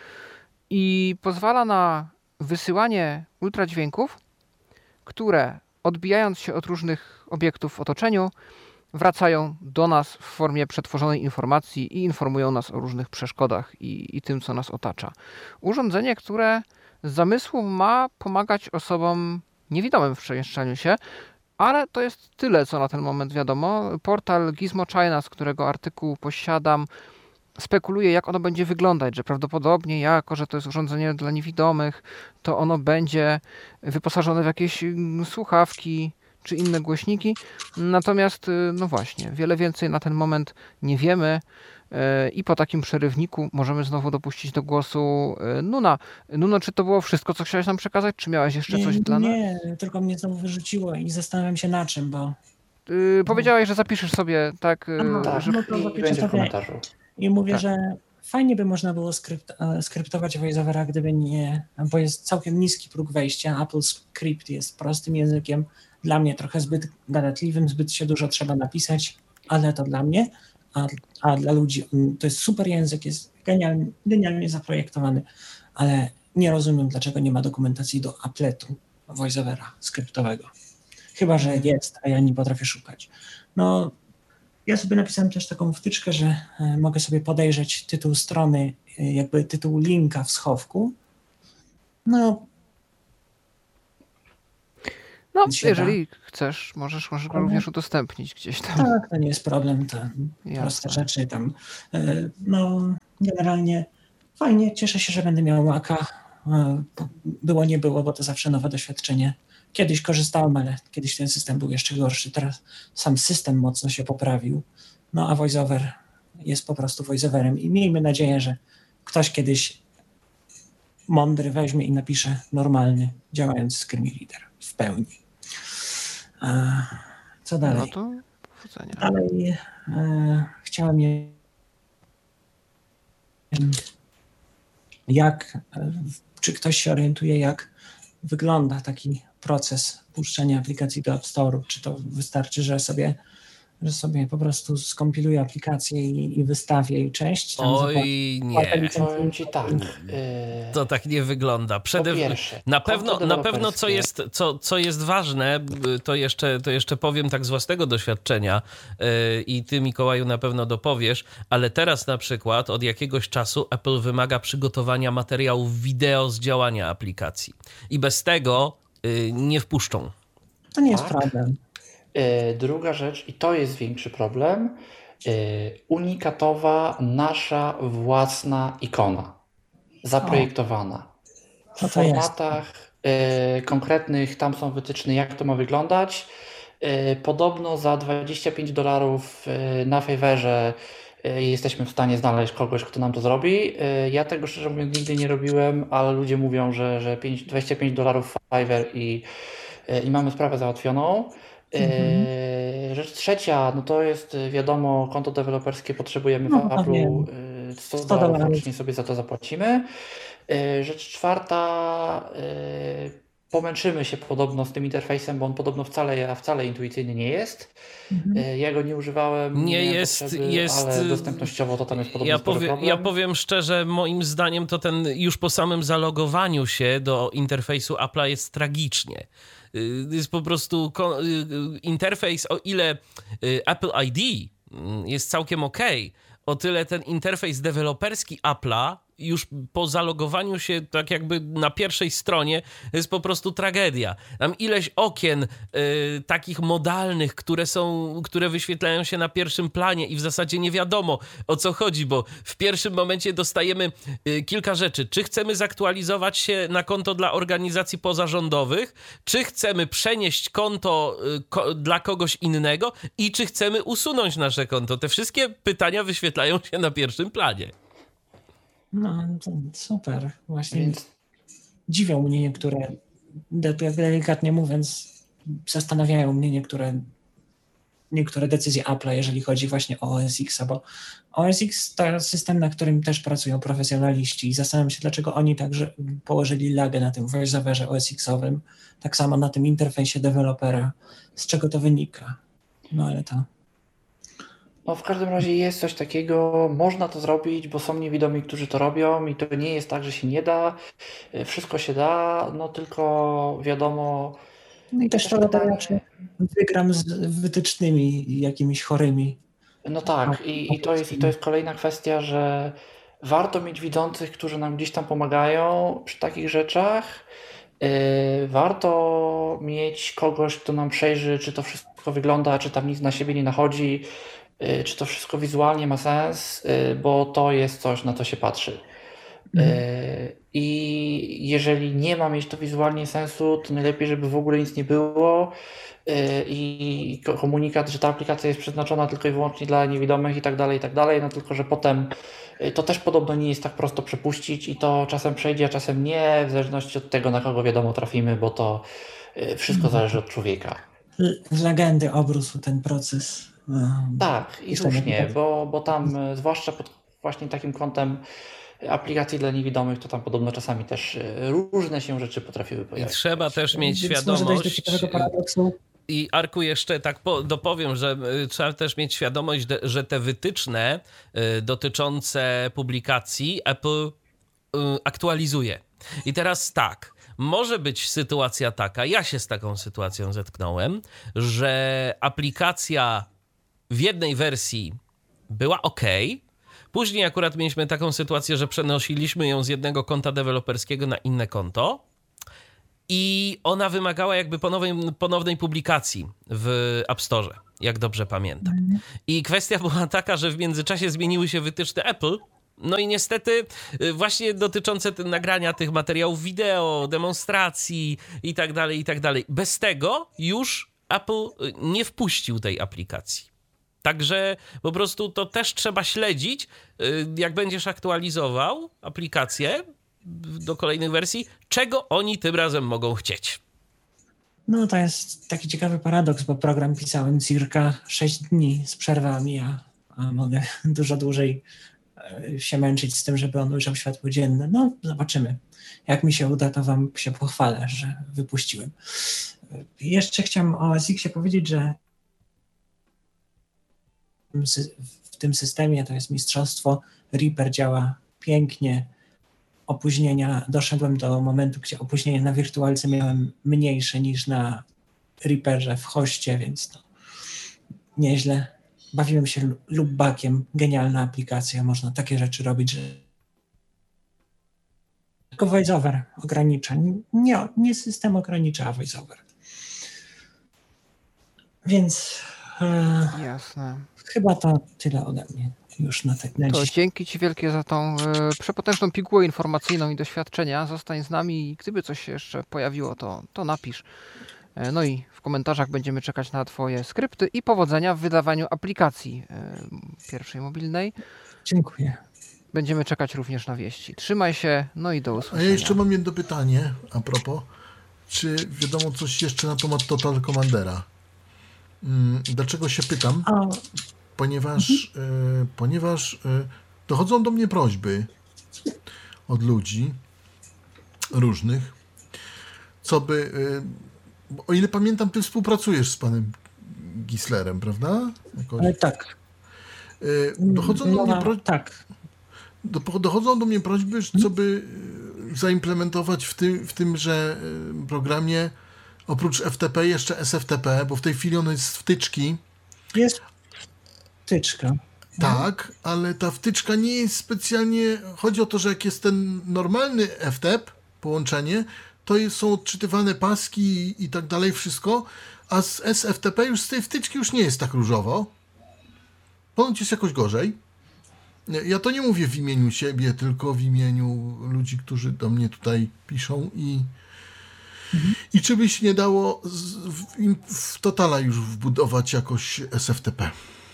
[SPEAKER 4] i pozwala na wysyłanie ultradźwięków, które odbijając się od różnych obiektów w otoczeniu, wracają do nas w formie przetworzonej informacji i informują nas o różnych przeszkodach i, i tym, co nas otacza. Urządzenie, które z zamysłu ma pomagać osobom niewidomym w przemieszczaniu się, ale to jest tyle, co na ten moment wiadomo. Portal Gizmo China, z którego artykuł posiadam, spekuluje, jak ono będzie wyglądać, że prawdopodobnie jako, że to jest urządzenie dla niewidomych, to ono będzie wyposażone w jakieś mm, słuchawki czy inne głośniki. Natomiast, y, no właśnie, wiele więcej na ten moment nie wiemy y, i po takim przerywniku możemy znowu dopuścić do głosu y, Nuna. Nuno, czy to było wszystko, co chciałeś nam przekazać, czy miałeś jeszcze coś
[SPEAKER 2] Nie,
[SPEAKER 4] dla nas?
[SPEAKER 2] nie, tylko mnie znowu wyrzuciło i zastanawiam się na czym, bo
[SPEAKER 4] Y, powiedziałeś, że zapiszesz sobie, tak, y,
[SPEAKER 2] Aha,
[SPEAKER 1] Tak,
[SPEAKER 4] że
[SPEAKER 2] no to
[SPEAKER 1] i
[SPEAKER 2] zapiszę
[SPEAKER 1] będzie w
[SPEAKER 2] sobie.
[SPEAKER 1] komentarzu.
[SPEAKER 2] I mówię,
[SPEAKER 4] Tak.
[SPEAKER 2] że fajnie by można było skrypt, e, skryptować voiceovera, gdyby nie, bo jest całkiem niski próg wejścia. Apple Script jest prostym językiem, dla mnie trochę zbyt gadatliwym, zbyt się dużo trzeba napisać, ale to dla mnie, a, a dla ludzi mm, to jest super język, jest genialnie, genialnie zaprojektowany, ale nie rozumiem, dlaczego nie ma dokumentacji do appletu voiceovera skryptowego. Chyba że jest, a ja nie potrafię szukać. No, Ja sobie napisałem też taką wtyczkę, że mogę sobie podejrzeć tytuł strony, jakby tytuł linka w schowku. No,
[SPEAKER 4] No,
[SPEAKER 2] się
[SPEAKER 4] jeżeli chcesz, możesz, możesz go
[SPEAKER 2] Ale-
[SPEAKER 4] również udostępnić gdzieś tam.
[SPEAKER 2] tak, to nie jest problem, to
[SPEAKER 4] Jasne.
[SPEAKER 2] proste rzeczy tam. e, No, generalnie fajnie, cieszę się, że będę miał Maca. E, Było, nie było, bo to zawsze nowe doświadczenie. Kiedyś korzystałem, ale kiedyś ten system był jeszcze gorszy. Teraz sam system mocno się poprawił. No a VoiceOver jest po prostu VoiceOverem i miejmy nadzieję, że ktoś kiedyś mądry weźmie i napisze normalny, działający screen reader w pełni. E, Co dalej?
[SPEAKER 4] No to powodzenia.
[SPEAKER 2] Dalej e, chciałem je... Jak, e, czy ktoś się orientuje, jak wygląda taki proces puszczenia aplikacji do App Store'u? Czy to wystarczy, że sobie, że sobie po prostu skompiluję aplikację i, i wystawię i cześć? Tam zapłacę-
[SPEAKER 3] Oj,
[SPEAKER 2] zapłacę
[SPEAKER 3] nie.
[SPEAKER 2] licencję.
[SPEAKER 1] Powiem ci tak. Yy,
[SPEAKER 3] To tak nie wygląda. Przede...
[SPEAKER 1] po pierwsze,
[SPEAKER 3] Na
[SPEAKER 1] konto
[SPEAKER 3] pewno, na pewno co,
[SPEAKER 1] deweloperskie-
[SPEAKER 3] jest, co, co jest ważne, y, to jeszcze, to jeszcze powiem tak z własnego doświadczenia y, i ty, Mikołaju, na pewno dopowiesz, ale teraz na przykład od jakiegoś czasu Apple wymaga przygotowania materiałów wideo z działania aplikacji i bez tego y, nie wpuszczą.
[SPEAKER 2] To nie jest
[SPEAKER 1] Tak.
[SPEAKER 2] problem.
[SPEAKER 1] Yy, Druga rzecz, i to jest większy problem, yy, unikatowa, nasza własna ikona, zaprojektowana. W
[SPEAKER 2] Co to jest?
[SPEAKER 1] formatach yy, konkretnych tam są wytyczne, jak to ma wyglądać. Yy, Podobno za dwadzieścia pięć dolarów yy, na Fiverrze yy, jesteśmy w stanie znaleźć kogoś, kto nam to zrobi. Yy, Ja tego szczerze mówiąc nigdy nie robiłem, ale ludzie mówią, że, że pięć- dwadzieścia pięć dolarów Fiverr i, yy, i mamy sprawę załatwioną.
[SPEAKER 2] Mhm.
[SPEAKER 1] Yy, Rzecz trzecia, no to jest yy, wiadomo, konto deweloperskie potrzebujemy w
[SPEAKER 2] No, to
[SPEAKER 1] Apple'u,
[SPEAKER 2] wiem.
[SPEAKER 1] yy, sto
[SPEAKER 2] sto
[SPEAKER 1] dolarów
[SPEAKER 2] dolarów.
[SPEAKER 1] rocznie sobie za to zapłacimy. Yy, Rzecz czwarta, yy, pomęczymy się podobno z tym interfejsem, bo on podobno wcale, wcale intuicyjny nie jest.
[SPEAKER 2] Mhm.
[SPEAKER 1] Yy, Ja go nie używałem,
[SPEAKER 3] Nie
[SPEAKER 1] miałem
[SPEAKER 3] jest-
[SPEAKER 1] potrzeby,
[SPEAKER 3] jest,
[SPEAKER 1] ale
[SPEAKER 3] yy,
[SPEAKER 1] dostępnościowo to tam jest podobno
[SPEAKER 3] Ja,
[SPEAKER 1] spory
[SPEAKER 3] powie,
[SPEAKER 1] problem.
[SPEAKER 3] ja powiem szczerze, moim zdaniem to ten już po samym zalogowaniu się do interfejsu Apple'a jest tragicznie. Y, Jest po prostu ko- y, y, interfejs, o ile y, Apple I D mm, jest całkiem okej, o tyle ten interfejs deweloperski Apple'a już po zalogowaniu się tak jakby na pierwszej stronie jest po prostu tragedia. Tam ileś okien y, takich modalnych, które są, które wyświetlają się na pierwszym planie i w zasadzie nie wiadomo o co chodzi, bo w pierwszym momencie dostajemy y, kilka rzeczy. Czy chcemy zaktualizować się na konto dla organizacji pozarządowych, czy chcemy przenieść konto y, ko- dla kogoś innego i czy chcemy usunąć nasze konto. Te wszystkie pytania wyświetlają się na pierwszym planie.
[SPEAKER 2] No, to super. Właśnie
[SPEAKER 1] Więc
[SPEAKER 2] dziwią mnie niektóre, de- tak delikatnie mówiąc, zastanawiają mnie niektóre, niektóre decyzje Apple'a, jeżeli chodzi właśnie o O S X-a, bo O S X to system, na którym też pracują profesjonaliści i zastanawiam się, dlaczego oni także położyli lagę na tym voiceoverze O S X-owym, tak samo na tym interfejsie dewelopera. Z czego to wynika? No ale to...
[SPEAKER 1] no w każdym razie jest coś takiego, można to zrobić, bo są niewidomi, którzy to robią i to nie jest tak, że się nie da. Yy, Wszystko się da, no tylko wiadomo,
[SPEAKER 2] No i też
[SPEAKER 1] Też
[SPEAKER 2] to
[SPEAKER 1] pytanie-
[SPEAKER 2] czy wygram z wytycznymi jakimiś chorymi.
[SPEAKER 1] no tak, i, i, to jest, i to jest kolejna kwestia, że warto mieć widzących, którzy nam gdzieś tam pomagają przy takich rzeczach. Yy, warto mieć kogoś, kto nam przejrzy, czy to wszystko wygląda, czy tam nic na siebie nie nachodzi, yy, czy to wszystko wizualnie ma sens, yy, bo to jest coś, na co się patrzy. Yy, I jeżeli nie ma mieć to wizualnie sensu, to najlepiej, żeby w ogóle nic nie było. Yy, I ko- komunikat, że ta aplikacja jest przeznaczona tylko i wyłącznie dla niewidomych i tak dalej, i tak dalej, no tylko, że potem yy, to też podobno nie jest tak prosto przepuścić i to czasem przejdzie, a czasem nie, w zależności od tego, na kogo wiadomo trafimy, bo to yy, wszystko zależy od człowieka.
[SPEAKER 2] L- W legendy obrósł ten proces. Um,
[SPEAKER 1] Tak, i
[SPEAKER 2] System
[SPEAKER 1] słusznie,
[SPEAKER 2] aplikacji.
[SPEAKER 1] bo, bo tam yy, zwłaszcza pod właśnie takim kątem aplikacji dla niewidomych, to tam podobno czasami też yy, różne się rzeczy potrafiły
[SPEAKER 3] I
[SPEAKER 1] pojawić.
[SPEAKER 3] trzeba też mieć
[SPEAKER 2] Więc może dojść do
[SPEAKER 3] świadomość.
[SPEAKER 2] ciekawego paradoksu.
[SPEAKER 3] I Arku, jeszcze tak po, dopowiem, że y, trzeba też mieć świadomość, de, że te wytyczne y, dotyczące publikacji Apple y, aktualizuje. I teraz tak, może być sytuacja taka, ja się z taką sytuacją zetknąłem, że aplikacja w jednej wersji była ok. Później akurat mieliśmy taką sytuację, że przenosiliśmy ją z jednego konta deweloperskiego na inne konto i ona wymagała jakby ponownej, ponownej publikacji w App Store, jak dobrze pamiętam. I kwestia była taka, że w międzyczasie zmieniły się wytyczne Apple. No i niestety właśnie dotyczące t- nagrania tych materiałów wideo, demonstracji i tak dalej, i tak dalej. Bez tego już Apple nie wpuścił tej aplikacji. Także po prostu to też trzeba śledzić, jak będziesz aktualizował aplikację do kolejnych wersji, czego oni tym razem mogą chcieć.
[SPEAKER 2] No to jest taki ciekawy paradoks, bo program pisałem circa sześć dni z przerwami, a, a mogę dużo dłużej się męczyć z tym, żeby on ujrzał światło dzienne. No zobaczymy. Jak mi się uda, to wam się pochwalę, że wypuściłem. Jeszcze chciałem o O S X-ie powiedzieć, że w tym systemie to jest mistrzostwo. Reaper działa pięknie. Opóźnienia, doszedłem do momentu, gdzie opóźnienie na wirtualce miałem mniejsze niż na Reaperze w hoście, więc to nieźle. Bawiłem się loopbackiem, genialna aplikacja, można takie rzeczy robić, że tylko voiceover ogranicza. Nie, nie system ogranicza, a voiceover. Więc e,
[SPEAKER 4] Jasne.
[SPEAKER 2] chyba to tyle ode mnie już na, te, na
[SPEAKER 4] To
[SPEAKER 2] dziś.
[SPEAKER 4] dzięki ci wielkie za tą e, przepotężną pigułę informacyjną i doświadczenia. Zostań z nami i gdyby coś się jeszcze pojawiło, to, to napisz. E, no i w komentarzach będziemy czekać na twoje skrypty i powodzenia w wydawaniu aplikacji e, pierwszej mobilnej.
[SPEAKER 2] Dziękuję.
[SPEAKER 4] Będziemy czekać również na wieści. Trzymaj się, no i do
[SPEAKER 5] A
[SPEAKER 4] usłyszenia.
[SPEAKER 5] ja jeszcze mam jedno pytanie a propos. Czy wiadomo coś jeszcze na temat Total Commandera? Mm, Dlaczego się pytam?
[SPEAKER 2] A,
[SPEAKER 5] Ponieważ, e, ponieważ e, dochodzą do mnie prośby od ludzi różnych, co by, e, o ile pamiętam, ty współpracujesz z panem Gislerem, prawda? Jakoś.
[SPEAKER 2] ale tak.
[SPEAKER 5] E, dochodzą do mnie
[SPEAKER 2] No,
[SPEAKER 5] prośby,
[SPEAKER 2] tak.
[SPEAKER 5] do, dochodzą do mnie prośby, co by e, zaimplementować w tym, w tymże e, programie oprócz F T P jeszcze S F T P, bo w tej chwili ono jest z wtyczki.
[SPEAKER 2] Jest wtyczka.
[SPEAKER 5] Tak, ale ta wtyczka nie jest specjalnie... Chodzi o to, że jak jest ten normalny F T P, połączenie, to jest, są odczytywane paski i, i tak dalej, wszystko, a z S F T P już z tej wtyczki już nie jest tak różowo. Ponoć jest jakoś gorzej. Ja to nie mówię w imieniu siebie, tylko w imieniu ludzi, którzy do mnie tutaj piszą i... Mhm. I czy by się nie dało z, w, w Totala już wbudować jakoś S F T P?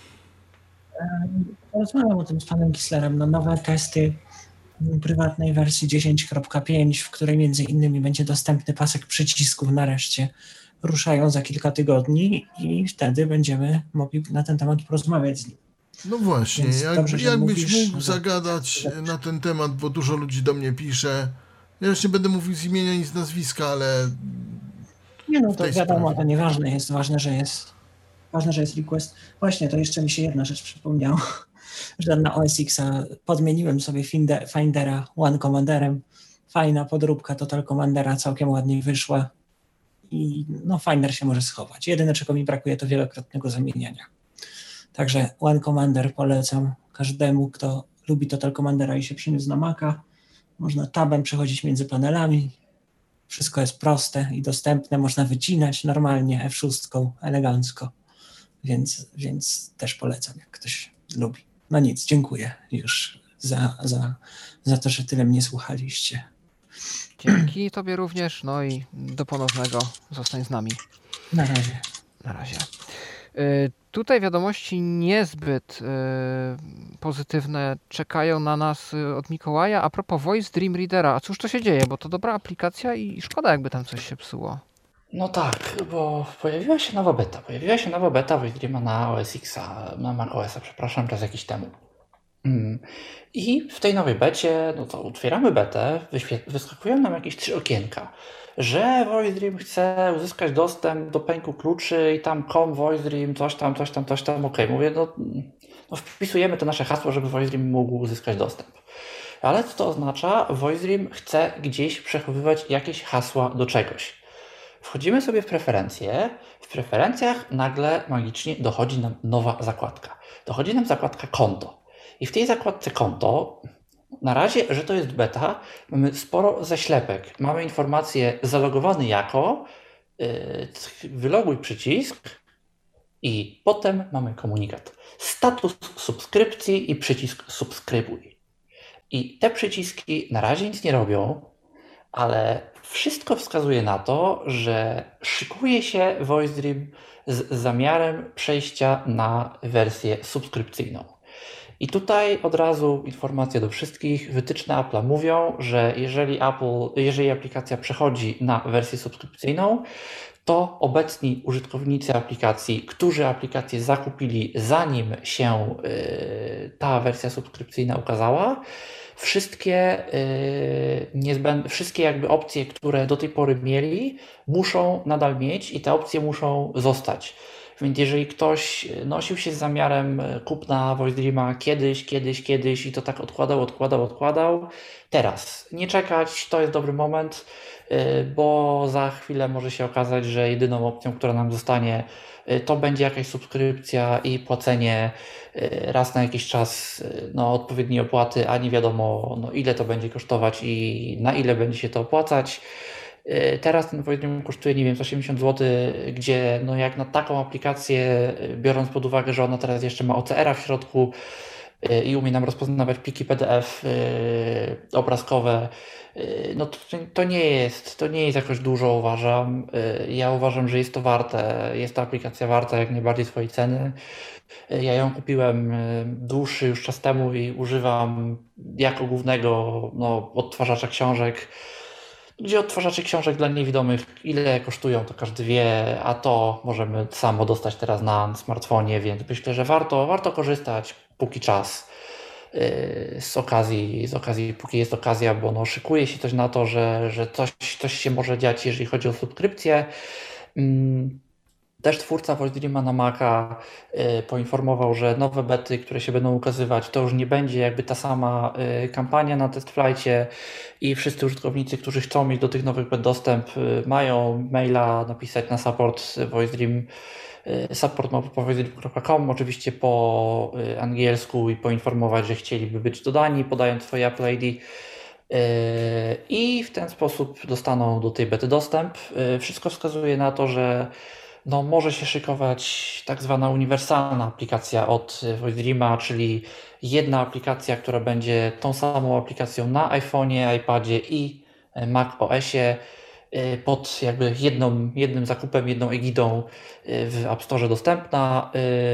[SPEAKER 2] Rozmawiam o tym z panem Gislerem. No, nowe testy prywatnej wersji dziesięć kropka pięć, w której między innymi będzie dostępny pasek przycisków nareszcie, ruszają za kilka tygodni i wtedy będziemy mogli na ten temat porozmawiać z nim.
[SPEAKER 5] No właśnie,
[SPEAKER 2] Więc
[SPEAKER 5] jak,
[SPEAKER 2] dobrze, że
[SPEAKER 5] jakbyś
[SPEAKER 2] mówisz,
[SPEAKER 5] mógł
[SPEAKER 2] że-
[SPEAKER 5] zagadać na ten temat, bo dużo ludzi do mnie pisze. Ja już nie będę mówił z imienia nic z nazwiska, ale
[SPEAKER 2] Nie no,
[SPEAKER 5] w
[SPEAKER 2] to
[SPEAKER 5] tej
[SPEAKER 2] wiadomo,
[SPEAKER 5] sprawie.
[SPEAKER 2] to nieważne jest, ważne, że jest ważne, że jest request. Właśnie, to jeszcze mi się jedna rzecz przypomniała, że na O S X-a podmieniłem sobie Finde- Findera One Commanderem. Fajna podróbka Total Commandera, całkiem ładnie wyszła i no Finder się może schować. Jedyne, czego mi brakuje, to wielokrotnego zamieniania. Także One Commander polecam każdemu, kto lubi Total Commandera i się przyniósł na Maca. Można tabem przechodzić między panelami. Wszystko jest proste i dostępne. Można wycinać normalnie F sześć elegancko. Więc, więc też polecam, jak ktoś lubi. No nic, dziękuję już za, za, za to, że tyle mnie słuchaliście.
[SPEAKER 4] Dzięki tobie również, no i do ponownego. Zostań z nami.
[SPEAKER 2] Na razie.
[SPEAKER 4] Na razie. Y, Tutaj wiadomości niezbyt y, pozytywne czekają na nas y, od Mikołaja. A propos Voice Dream Readera, a cóż to się dzieje? Bo to dobra aplikacja i szkoda, jakby tam coś się psuło.
[SPEAKER 1] No tak, bo pojawiła się nowa beta. Pojawiła się nowa beta Voicedreama na O S X-a, na macOS-a, przepraszam, czas jakiś temu. Mm. I w tej nowej becie, no to otwieramy betę, wyświe- wyskakują nam jakieś trzy okienka, że Voicedream chce uzyskać dostęp do pęku kluczy i tam com Voicedream, coś tam, coś tam, coś tam. Okej, mówię, no, no wpisujemy to nasze hasło, żeby Voicedream mógł uzyskać dostęp. Ale co to oznacza? Voicedream chce gdzieś przechowywać jakieś hasła do czegoś. Wchodzimy sobie w preferencje. W preferencjach nagle magicznie dochodzi nam nowa zakładka. Dochodzi nam zakładka konto. I w tej zakładce konto, na razie, że to jest beta, mamy sporo zaślepek. Mamy informację zalogowany jako, yy, wyloguj przycisk i potem mamy komunikat. Status subskrypcji i przycisk subskrybuj. I te przyciski na razie nic nie robią, ale wszystko wskazuje na to, że szykuje się VoiceDream z zamiarem przejścia na wersję subskrypcyjną. I tutaj od razu informacja do wszystkich. Wytyczne Apple'a mówią, że jeżeli Apple, jeżeli aplikacja przechodzi na wersję subskrypcyjną, to obecni użytkownicy aplikacji, którzy aplikację zakupili zanim się yy, ta wersja subskrypcyjna ukazała, wszystkie yy, niezbędne, wszystkie jakby opcje, które do tej pory mieli, muszą nadal mieć i te opcje muszą zostać. Więc jeżeli ktoś nosił się z zamiarem kupna VoiceDreama kiedyś, kiedyś, kiedyś i to tak odkładał, odkładał, odkładał, teraz nie czekać, to jest dobry moment, bo za chwilę może się okazać, że jedyną opcją, która nam zostanie, to będzie jakaś subskrypcja i płacenie raz na jakiś czas no, odpowiedniej opłaty, a nie wiadomo no, ile to będzie kosztować i na ile będzie się to opłacać. Teraz ten VoiceDream kosztuje, nie wiem, osiemdziesiąt złotych, gdzie no jak na taką aplikację, biorąc pod uwagę, że ona teraz jeszcze ma O C R-a w środku i umie nam rozpoznawać pliki P D F obrazkowe, no to, to nie jest, to nie jest jakoś dużo, uważam. Ja uważam, że jest to warte, jest to aplikacja warta jak najbardziej swojej ceny. Ja ją kupiłem dłuższy już czas temu i używam jako głównego no, odtwarzacza książek. Gdzie odtwarzacze książek dla niewidomych, ile kosztują, to każdy wie, a to możemy samo dostać teraz na smartfonie, więc myślę, że warto, warto korzystać póki czas yy, z okazji, z okazji, póki jest okazja, bo no, szykuje się coś na to, że, że coś, coś się może dziać, jeżeli chodzi o subskrypcję. Yy. Też twórca VoiceDreama na Maca y, poinformował, że nowe bety, które się będą ukazywać, to już nie będzie jakby ta sama y, kampania na TestFlightie i wszyscy użytkownicy, którzy chcą mieć do tych nowych bet dostęp, y, mają maila napisać na support VoiceDream, y, support małpa voicedream kropka com, oczywiście po y, angielsku i poinformować, że chcieliby być dodani, podając swoje Apple I D. Y, I w ten sposób dostaną do tej bety dostęp. Y, wszystko wskazuje na to, że no, może się szykować tak zwana uniwersalna aplikacja od VoiceDreama, czyli jedna aplikacja, która będzie tą samą aplikacją na iPhone'ie, iPadzie i macOSie pod jakby jedną, jednym zakupem, jedną egidą w App Store dostępna.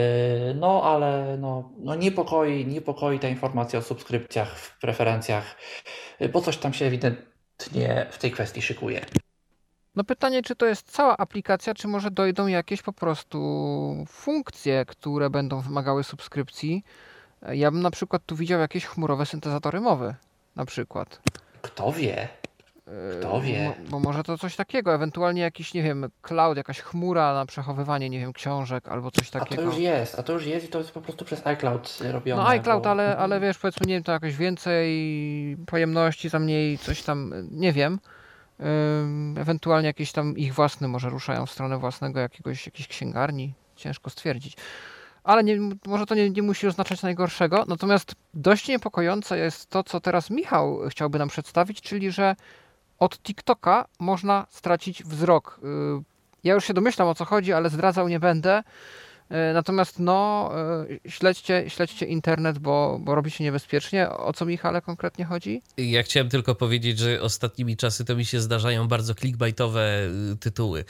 [SPEAKER 1] No ale no, no niepokoi, niepokoi ta informacja o subskrypcjach w preferencjach, bo coś tam się ewidentnie w tej kwestii szykuje.
[SPEAKER 4] No pytanie, czy to jest cała aplikacja, czy może dojdą jakieś po prostu funkcje, które będą wymagały subskrypcji. Ja bym na przykład tu widział jakieś chmurowe syntezatory mowy, na przykład.
[SPEAKER 1] Kto wie? Kto wie?
[SPEAKER 4] Bo, bo może to coś takiego, ewentualnie jakiś, nie wiem, cloud, jakaś chmura na przechowywanie, nie wiem, książek albo coś takiego.
[SPEAKER 1] A to już jest, a to już jest i to jest po prostu przez iCloud robione.
[SPEAKER 4] No iCloud,
[SPEAKER 1] bo...
[SPEAKER 4] ale, ale wiesz, powiedzmy, nie wiem, to jakoś więcej pojemności, za mniej coś tam, nie wiem. Ewentualnie jakieś tam ich własne może ruszają w stronę własnego jakiegoś, jakiejś księgarni. Ciężko stwierdzić. Ale nie, może to nie, nie musi oznaczać najgorszego. Natomiast dość niepokojące jest to, co teraz Michał chciałby nam przedstawić, czyli że od TikToka można stracić wzrok. Ja już się domyślam, o co chodzi, ale zdradzał nie będę. Natomiast no, śledźcie, śledźcie internet, bo, bo robi się niebezpiecznie. O co, Michale, konkretnie chodzi?
[SPEAKER 3] Ja chciałem tylko powiedzieć, że ostatnimi czasy to mi się zdarzają bardzo clickbaitowe tytuły.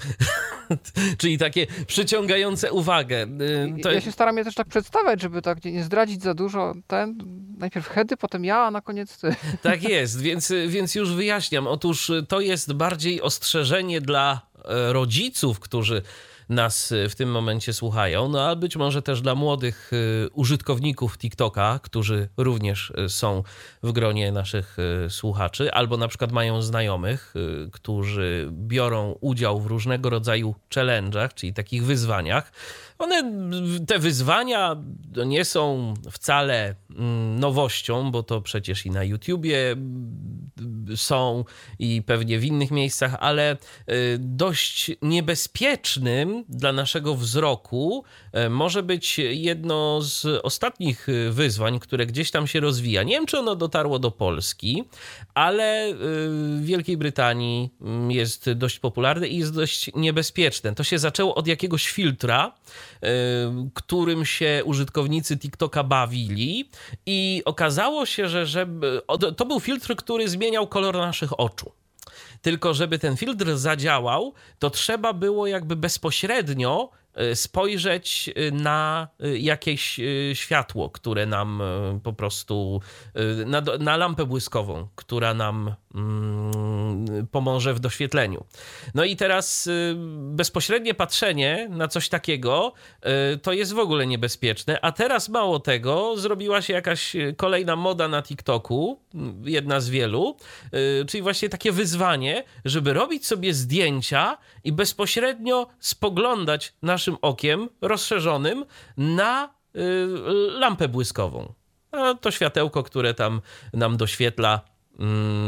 [SPEAKER 3] Czyli takie przyciągające uwagę. To...
[SPEAKER 4] Ja się staram je też tak przedstawiać, żeby tak nie zdradzić za dużo. Ten, najpierw heady, potem ja, a na koniec ty.
[SPEAKER 3] Tak jest, więc, więc już wyjaśniam. Otóż to jest bardziej ostrzeżenie dla rodziców, którzy nas w tym momencie słuchają, no a być może też dla młodych użytkowników TikToka, którzy również są w gronie naszych słuchaczy, albo na przykład mają znajomych, którzy biorą udział w różnego rodzaju challenge'ach, czyli takich wyzwaniach. One, te wyzwania nie są wcale nowością, bo to przecież i na YouTubie są i pewnie w innych miejscach, ale dość niebezpiecznym dla naszego wzroku może być jedno z ostatnich wyzwań, które gdzieś tam się rozwija. Nie wiem, czy ono dotarło do Polski, ale w Wielkiej Brytanii jest dość popularne i jest dość niebezpieczne. To się zaczęło od jakiegoś filtra, którym się użytkownicy TikToka bawili i okazało się, że żeby, to był filtr, który zmieniał kolor naszych oczu. Tylko żeby ten filtr zadziałał, to trzeba było jakby bezpośrednio spojrzeć na jakieś światło, które nam po prostu, na, na lampę błyskową, która nam mm, pomoże w doświetleniu. No i teraz bezpośrednie patrzenie na coś takiego to jest w ogóle niebezpieczne, a teraz mało tego, zrobiła się jakaś kolejna moda na TikToku, jedna z wielu, czyli właśnie takie wyzwanie, żeby robić sobie zdjęcia i bezpośrednio spoglądać naszym okiem rozszerzonym na y, lampę błyskową. A to światełko, które tam nam doświetla y,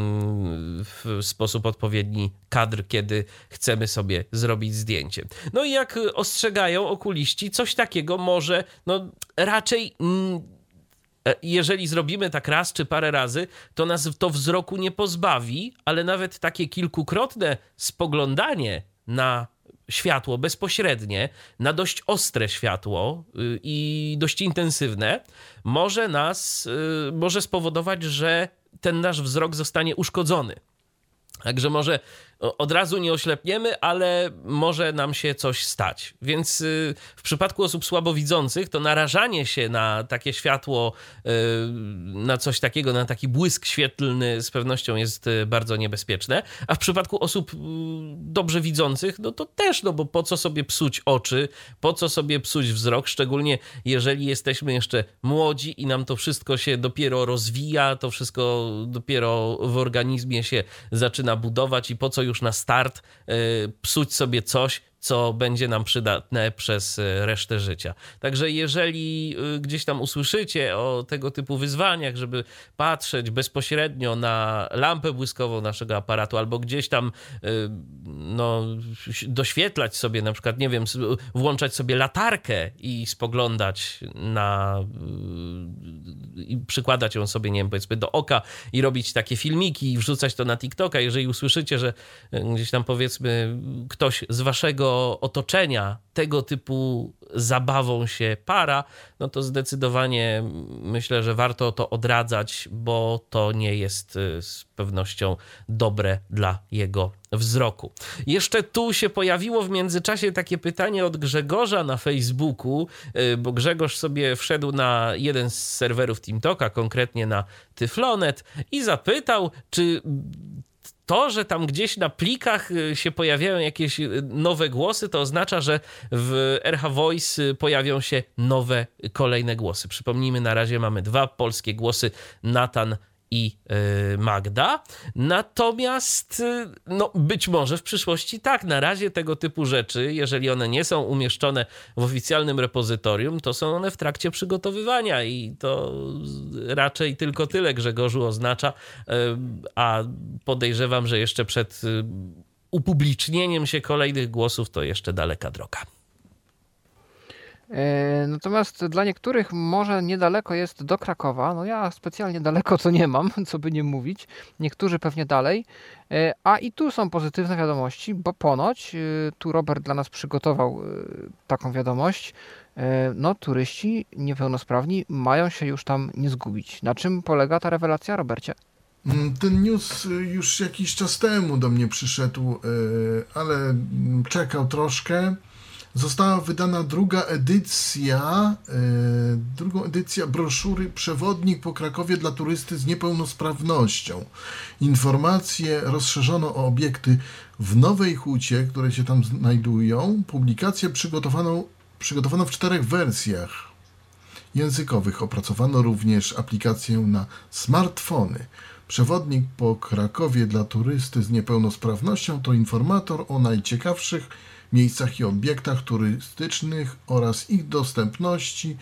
[SPEAKER 3] w sposób odpowiedni kadr, kiedy chcemy sobie zrobić zdjęcie. No i jak ostrzegają okuliści, coś takiego może no raczej... Y, jeżeli zrobimy tak raz czy parę razy, to nas to wzroku nie pozbawi, ale nawet takie kilkukrotne spoglądanie na światło bezpośrednie, na dość ostre światło i dość intensywne, może nas, może spowodować, że ten nasz wzrok zostanie uszkodzony. Także może od razu nie oślepniemy, ale może nam się coś stać. Więc w przypadku osób słabowidzących to narażanie się na takie światło, na coś takiego, na taki błysk świetlny z pewnością jest bardzo niebezpieczne. A w przypadku osób dobrze widzących, no to też, no bo po co sobie psuć oczy, po co sobie psuć wzrok, szczególnie jeżeli jesteśmy jeszcze młodzi i nam to wszystko się dopiero rozwija, to wszystko dopiero w organizmie się zaczyna budować i po co już na start psuć sobie coś, co będzie nam przydatne przez resztę życia. Także jeżeli gdzieś tam usłyszycie o tego typu wyzwaniach, żeby patrzeć bezpośrednio na lampę błyskową naszego aparatu albo gdzieś tam no, doświetlać sobie, na przykład, nie wiem, włączać sobie latarkę i spoglądać na i przykładać ją sobie, nie wiem, powiedzmy do oka i robić takie filmiki i wrzucać to na TikToka, jeżeli usłyszycie, że gdzieś tam, powiedzmy, ktoś z waszego otoczenia tego typu zabawą się para, no to zdecydowanie myślę, że warto to odradzać, bo to nie jest z pewnością dobre dla jego wzroku. Jeszcze tu się pojawiło w międzyczasie takie pytanie od Grzegorza na Facebooku, bo Grzegorz sobie wszedł na jeden z serwerów TeamTalka, konkretnie na Tyflonet i zapytał, czy to, że tam gdzieś na plikach się pojawiają jakieś nowe głosy, to oznacza, że w R H Voice pojawią się nowe, kolejne głosy. Przypomnijmy, na razie mamy dwa polskie głosy, Natan i Magda. Natomiast no, być może w przyszłości tak, na razie tego typu rzeczy, jeżeli one nie są umieszczone w oficjalnym repozytorium, to są one w trakcie przygotowywania i to raczej tylko tyle, Grzegorzu, oznacza, a podejrzewam, że jeszcze przed upublicznieniem się kolejnych głosów to jeszcze daleka droga.
[SPEAKER 4] Natomiast dla niektórych może niedaleko jest do Krakowa. No ja specjalnie daleko to nie mam, co by nie mówić. Niektórzy pewnie dalej. A i tu są pozytywne wiadomości, bo ponoć, tu Robert dla nas przygotował taką wiadomość, no turyści niepełnosprawni mają się już tam nie zgubić. Na czym polega ta rewelacja, Robercie?
[SPEAKER 5] Ten news już jakiś czas temu do mnie przyszedł, ale czekał troszkę. Została wydana druga edycja, e, drugą edycja broszury Przewodnik po Krakowie dla turysty z niepełnosprawnością. Informacje rozszerzono o obiekty w Nowej Hucie, które się tam znajdują. Publikację przygotowano, przygotowano w czterech wersjach językowych. Opracowano również aplikację na smartfony. Przewodnik po Krakowie dla turysty z niepełnosprawnością to informator o najciekawszych miejscach i obiektach turystycznych oraz ich dostępności.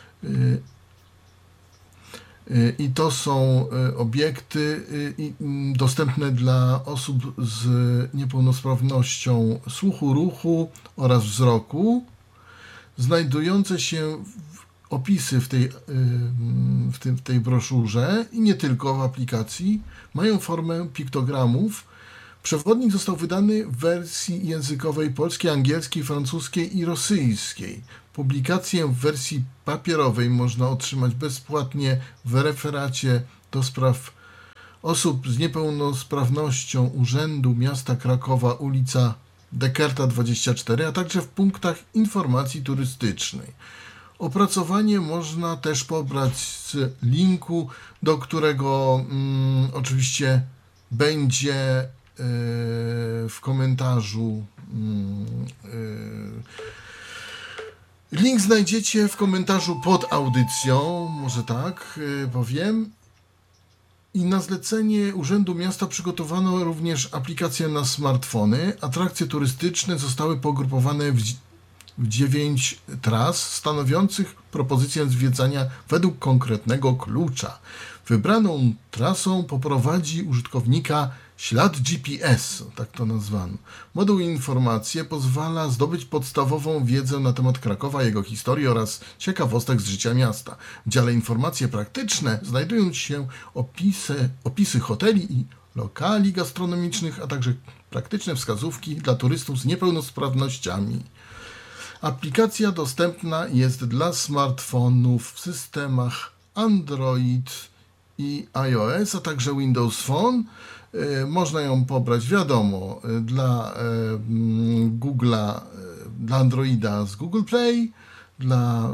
[SPEAKER 5] I to są obiekty dostępne dla osób z niepełnosprawnością słuchu, ruchu oraz wzroku, znajdujące się opisy w tej, w tej, w tej broszurze i nie tylko w aplikacji, mają formę piktogramów. Przewodnik został wydany w wersji językowej polskiej, angielskiej, francuskiej i rosyjskiej. Publikację w wersji papierowej można otrzymać bezpłatnie w referacie do spraw osób z niepełnosprawnością Urzędu Miasta Krakowa, ulica Dekerta dwadzieścia cztery, a także w punktach informacji turystycznej. Opracowanie można też pobrać z linku, do którego mm, oczywiście będzie yy, w komentarzu. Yy, link znajdziecie w komentarzu pod audycją, może tak yy, powiem. I na zlecenie Urzędu Miasta przygotowano również aplikację na smartfony. Atrakcje turystyczne zostały pogrupowane w w dziewięć tras stanowiących propozycję zwiedzania według konkretnego klucza. Wybraną trasą poprowadzi użytkownika ślad G P S, tak to nazwano. Moduł informacje pozwala zdobyć podstawową wiedzę na temat Krakowa, jego historii oraz ciekawostek z życia miasta. W dziale informacje praktyczne znajdują się opisy, opisy hoteli i lokali gastronomicznych, a także praktyczne wskazówki dla turystów z niepełnosprawnościami. Aplikacja dostępna jest dla smartfonów w systemach Android i iOS, a także Windows Phone. Można ją pobrać, wiadomo, dla Google'a, dla Androida z Google Play, dla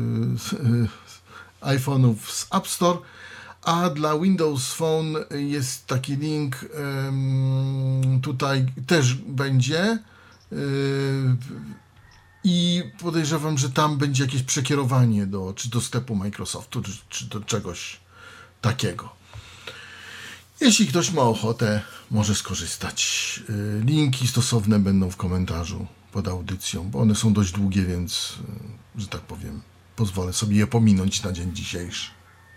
[SPEAKER 5] iPhone'ów z App Store, a dla Windows Phone jest taki link, tutaj też będzie. I podejrzewam, że tam będzie jakieś przekierowanie do, czy do sklepu Microsoftu, czy, czy do czegoś takiego. Jeśli ktoś ma ochotę, może skorzystać. Linki stosowne będą w komentarzu pod audycją, bo one są dość długie, więc, że tak powiem, pozwolę sobie je pominąć na dzień dzisiejszy.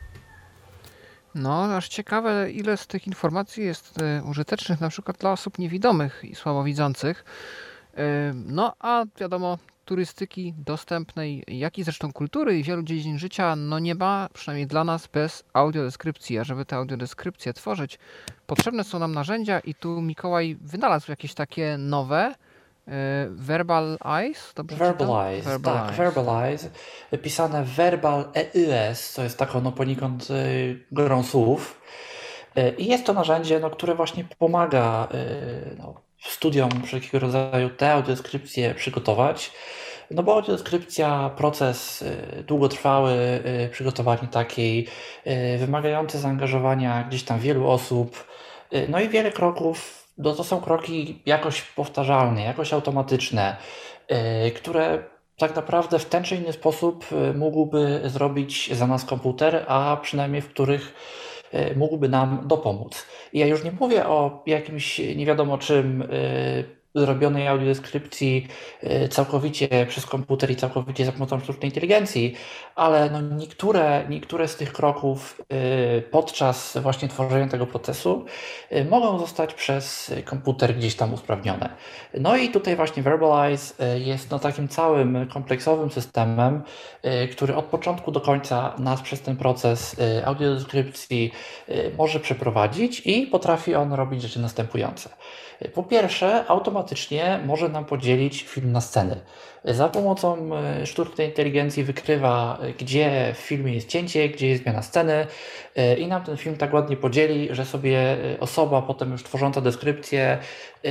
[SPEAKER 4] No, aż ciekawe, ile z tych informacji jest użytecznych na przykład dla osób niewidomych i słabowidzących. No, a wiadomo, turystyki dostępnej, jak i zresztą kultury i wielu dziedzin życia, no nie ma, przynajmniej dla nas, bez audiodeskrypcji. A żeby te audiodeskrypcje tworzyć, potrzebne są nam narzędzia i tu Mikołaj wynalazł jakieś takie nowe. Verbalize? Dobrze
[SPEAKER 1] Verbalize,
[SPEAKER 4] Verbalize,
[SPEAKER 1] tak, Verbalize. Pisane Verbal E Y S, co jest taką no poniekąd y, grą słów. Y, I jest to narzędzie, no, które właśnie pomaga y, no, studiom wszelkiego rodzaju te audiodeskrypcje przygotować. No bo audiodeskrypcja, proces y, długotrwały, y, przygotowanie takiej, y, wymagający zaangażowania gdzieś tam wielu osób, y, no i wiele kroków. No to są kroki jakoś powtarzalne, jakoś automatyczne, yy, które tak naprawdę w ten czy inny sposób mógłby zrobić za nas komputer, a przynajmniej w których yy, mógłby nam dopomóc. I ja już nie mówię o jakimś nie wiadomo czym yy, zrobionej audiodeskrypcji yy, całkowicie przez komputer i całkowicie za pomocą sztucznej inteligencji, ale no niektóre, niektóre z tych kroków yy, podczas właśnie tworzenia tego procesu yy, mogą zostać przez komputer gdzieś tam usprawnione. No i tutaj właśnie Verbalize yy, jest no takim całym kompleksowym systemem, yy, który od początku do końca nas przez ten proces yy, audiodeskrypcji yy, może przeprowadzić i potrafi on robić rzeczy następujące. Po pierwsze, automatycznie może nam podzielić film na sceny. Za pomocą sztucznej inteligencji wykrywa, gdzie w filmie jest cięcie, gdzie jest zmiana sceny i nam ten film tak ładnie podzieli, że sobie osoba potem już tworząca deskrypcję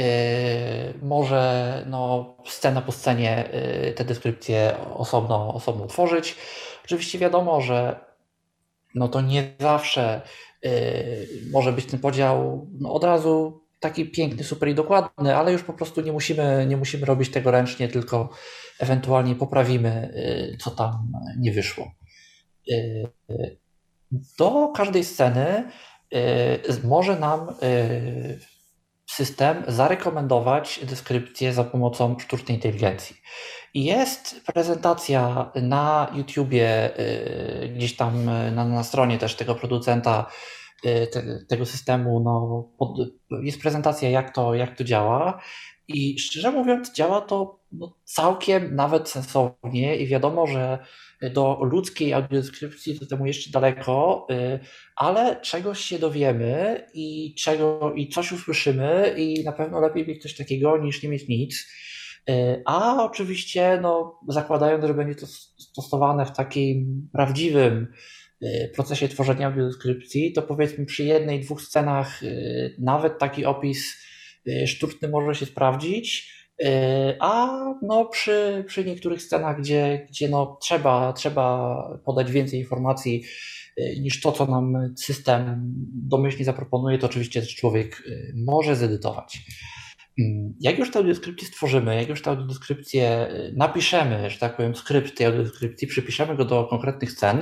[SPEAKER 1] może no, scena po scenie te deskrypcje osobno, osobno tworzyć. Oczywiście wiadomo, że no to nie zawsze może być ten podział no, od razu taki piękny, super i dokładny, ale już po prostu nie musimy, nie musimy robić tego ręcznie, tylko ewentualnie poprawimy, co tam nie wyszło. Do każdej sceny może nam system zarekomendować deskrypcję za pomocą sztucznej inteligencji. I jest prezentacja na YouTubie, gdzieś tam na, na stronie też tego producenta te, tego systemu, no, pod, jest prezentacja jak to, jak to działa i szczerze mówiąc działa to no, całkiem nawet sensownie i wiadomo, że do ludzkiej audiodeskrypcji to temu jeszcze daleko, ale czegoś się dowiemy i, czego, i coś usłyszymy i na pewno lepiej mieć coś takiego niż nie mieć nic. A oczywiście no, zakładając, że będzie to stosowane w takim prawdziwym procesie tworzenia audiodeskrypcji, to powiedzmy przy jednej, dwóch scenach nawet taki opis sztuczny może się sprawdzić, a no przy, przy niektórych scenach, gdzie, gdzie no trzeba, trzeba podać więcej informacji niż to, co nam system domyślnie zaproponuje, to oczywiście człowiek może zedytować. Jak już tę audiodeskrypcję stworzymy, jak już tę audiodeskrypcję napiszemy, że tak powiem, skrypt tej audiodeskrypcji, przypiszemy go do konkretnych scen,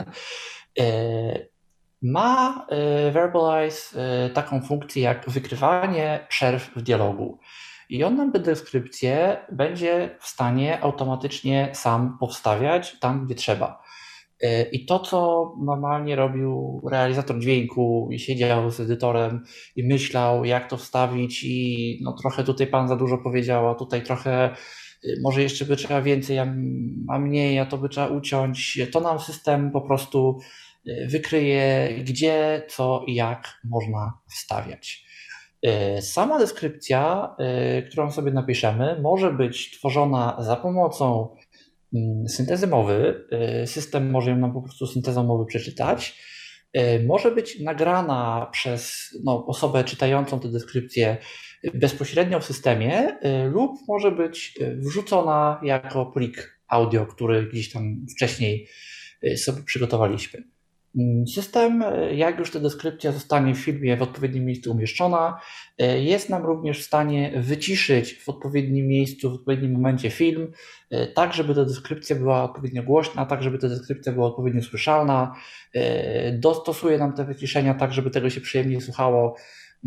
[SPEAKER 1] ma Verbalize taką funkcję jak wykrywanie przerw w dialogu. I on nam tę deskrypcję będzie w stanie automatycznie sam powstawiać tam, gdzie trzeba. I to, co normalnie robił realizator dźwięku i siedział z edytorem i myślał, jak to wstawić i no trochę tutaj pan za dużo powiedział, a tutaj trochę może jeszcze by trzeba więcej, a mniej, a to by trzeba uciąć, to nam system po prostu wykryje, gdzie, co i jak można wstawiać. Sama deskrypcja, którą sobie napiszemy, może być tworzona za pomocą syntezy mowy. System może ją nam po prostu syntezą mowy przeczytać. Może być nagrana przez no, osobę czytającą tę deskrypcję bezpośrednio w systemie lub może być wrzucona jako plik audio, który gdzieś tam wcześniej sobie przygotowaliśmy. System, jak już ta deskrypcja zostanie w filmie w odpowiednim miejscu umieszczona, jest nam również w stanie wyciszyć w odpowiednim miejscu, w odpowiednim momencie film, tak żeby ta deskrypcja była odpowiednio głośna, tak żeby ta deskrypcja była odpowiednio słyszalna, dostosuje nam te wyciszenia tak, żeby tego się przyjemnie słuchało.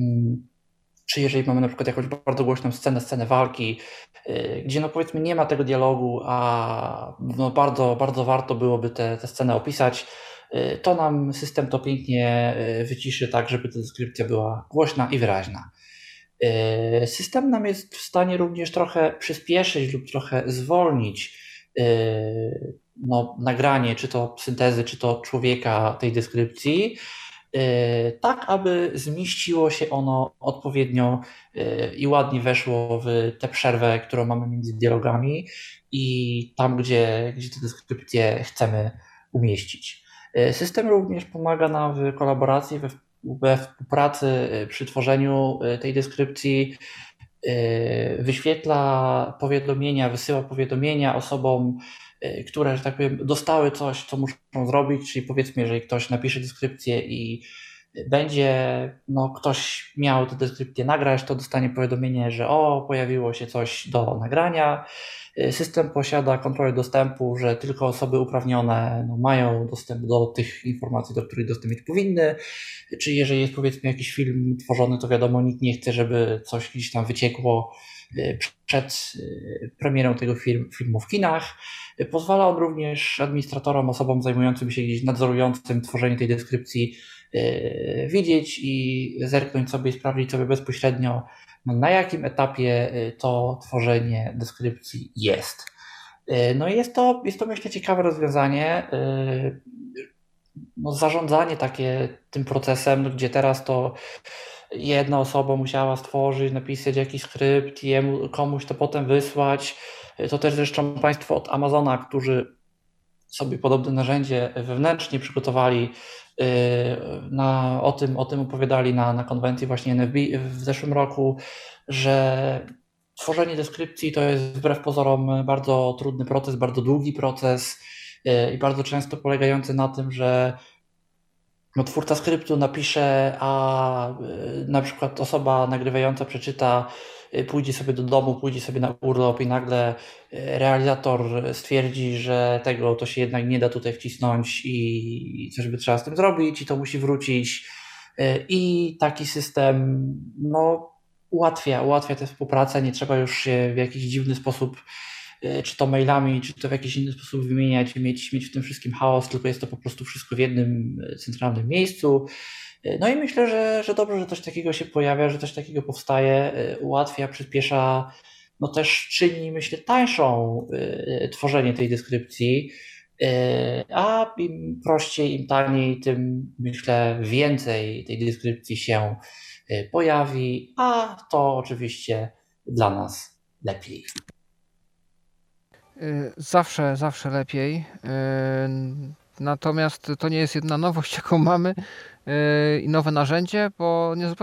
[SPEAKER 1] Czy jeżeli mamy na przykład jakąś bardzo głośną scenę, scenę walki, gdzie no powiedzmy nie ma tego dialogu, a no bardzo, bardzo warto byłoby tę scenę opisać, to nam system to pięknie wyciszy tak, żeby ta deskrypcja była głośna i wyraźna. System nam jest w stanie również trochę przyspieszyć lub trochę zwolnić no, nagranie, czy to syntezy, czy to człowieka tej deskrypcji, tak aby zmieściło się ono odpowiednio i ładnie weszło w tę przerwę, którą mamy między dialogami i tam, gdzie, gdzie tę deskrypcję chcemy umieścić. System również pomaga nam w kolaboracji, we, we współpracy przy tworzeniu tej deskrypcji, wyświetla powiadomienia, wysyła powiadomienia osobom, które, że tak powiem, dostały coś, co muszą zrobić, czyli powiedzmy, jeżeli ktoś napisze deskrypcję i będzie, no ktoś miał tę deskrypcję nagrać, to dostanie powiadomienie, że o, pojawiło się coś do nagrania. System posiada kontrolę dostępu, że tylko osoby uprawnione no, mają dostęp do tych informacji, do których dostęp mieć powinny. Czy jeżeli jest powiedzmy jakiś film tworzony, to wiadomo, nikt nie chce, żeby coś gdzieś tam wyciekło przed premierą tego film, filmu w kinach. Pozwala on również administratorom, osobom zajmującym się gdzieś nadzorującym tworzenie tej deskrypcji widzieć i zerknąć sobie i sprawdzić sobie bezpośrednio, na jakim etapie to tworzenie deskrypcji jest. No i jest to, jest to myślę ciekawe rozwiązanie. No, zarządzanie takie tym procesem, gdzie teraz to jedna osoba musiała stworzyć, napisać jakiś skrypt i jemu, komuś to potem wysłać. To też zresztą Państwo od Amazona, którzy sobie podobne narzędzie wewnętrznie przygotowali, na, o, tym, o tym opowiadali na, na konwencji właśnie N F B w zeszłym roku, że tworzenie deskrypcji to jest wbrew pozorom bardzo trudny proces, bardzo długi proces i bardzo często polegający na tym, że no, twórca skryptu napisze, a na przykład osoba nagrywająca przeczyta, pójdzie sobie do domu, pójdzie sobie na urlop i nagle realizator stwierdzi, że tego to się jednak nie da tutaj wcisnąć i coś by trzeba z tym zrobić i to musi wrócić. I taki system no, ułatwia, ułatwia tę współpracę, nie trzeba już się w jakiś dziwny sposób, y, czy to mailami, czy to w jakiś inny sposób wymieniać, mieć, mieć w tym wszystkim chaos, tylko jest to po prostu wszystko w jednym y, centralnym miejscu. Y, No i myślę, że, że dobrze, że coś takiego się pojawia, że coś takiego powstaje, y, ułatwia, przyspiesza, no też czyni, myślę, tańszą y, tworzenie tej deskrypcji, y, a im prościej, im taniej, tym myślę więcej tej deskrypcji się y, pojawi, a to oczywiście dla nas lepiej.
[SPEAKER 4] Y, Zawsze, zawsze lepiej. Y, Natomiast to nie jest jedna nowość, jaką mamy y, i nowe narzędzie, bo nie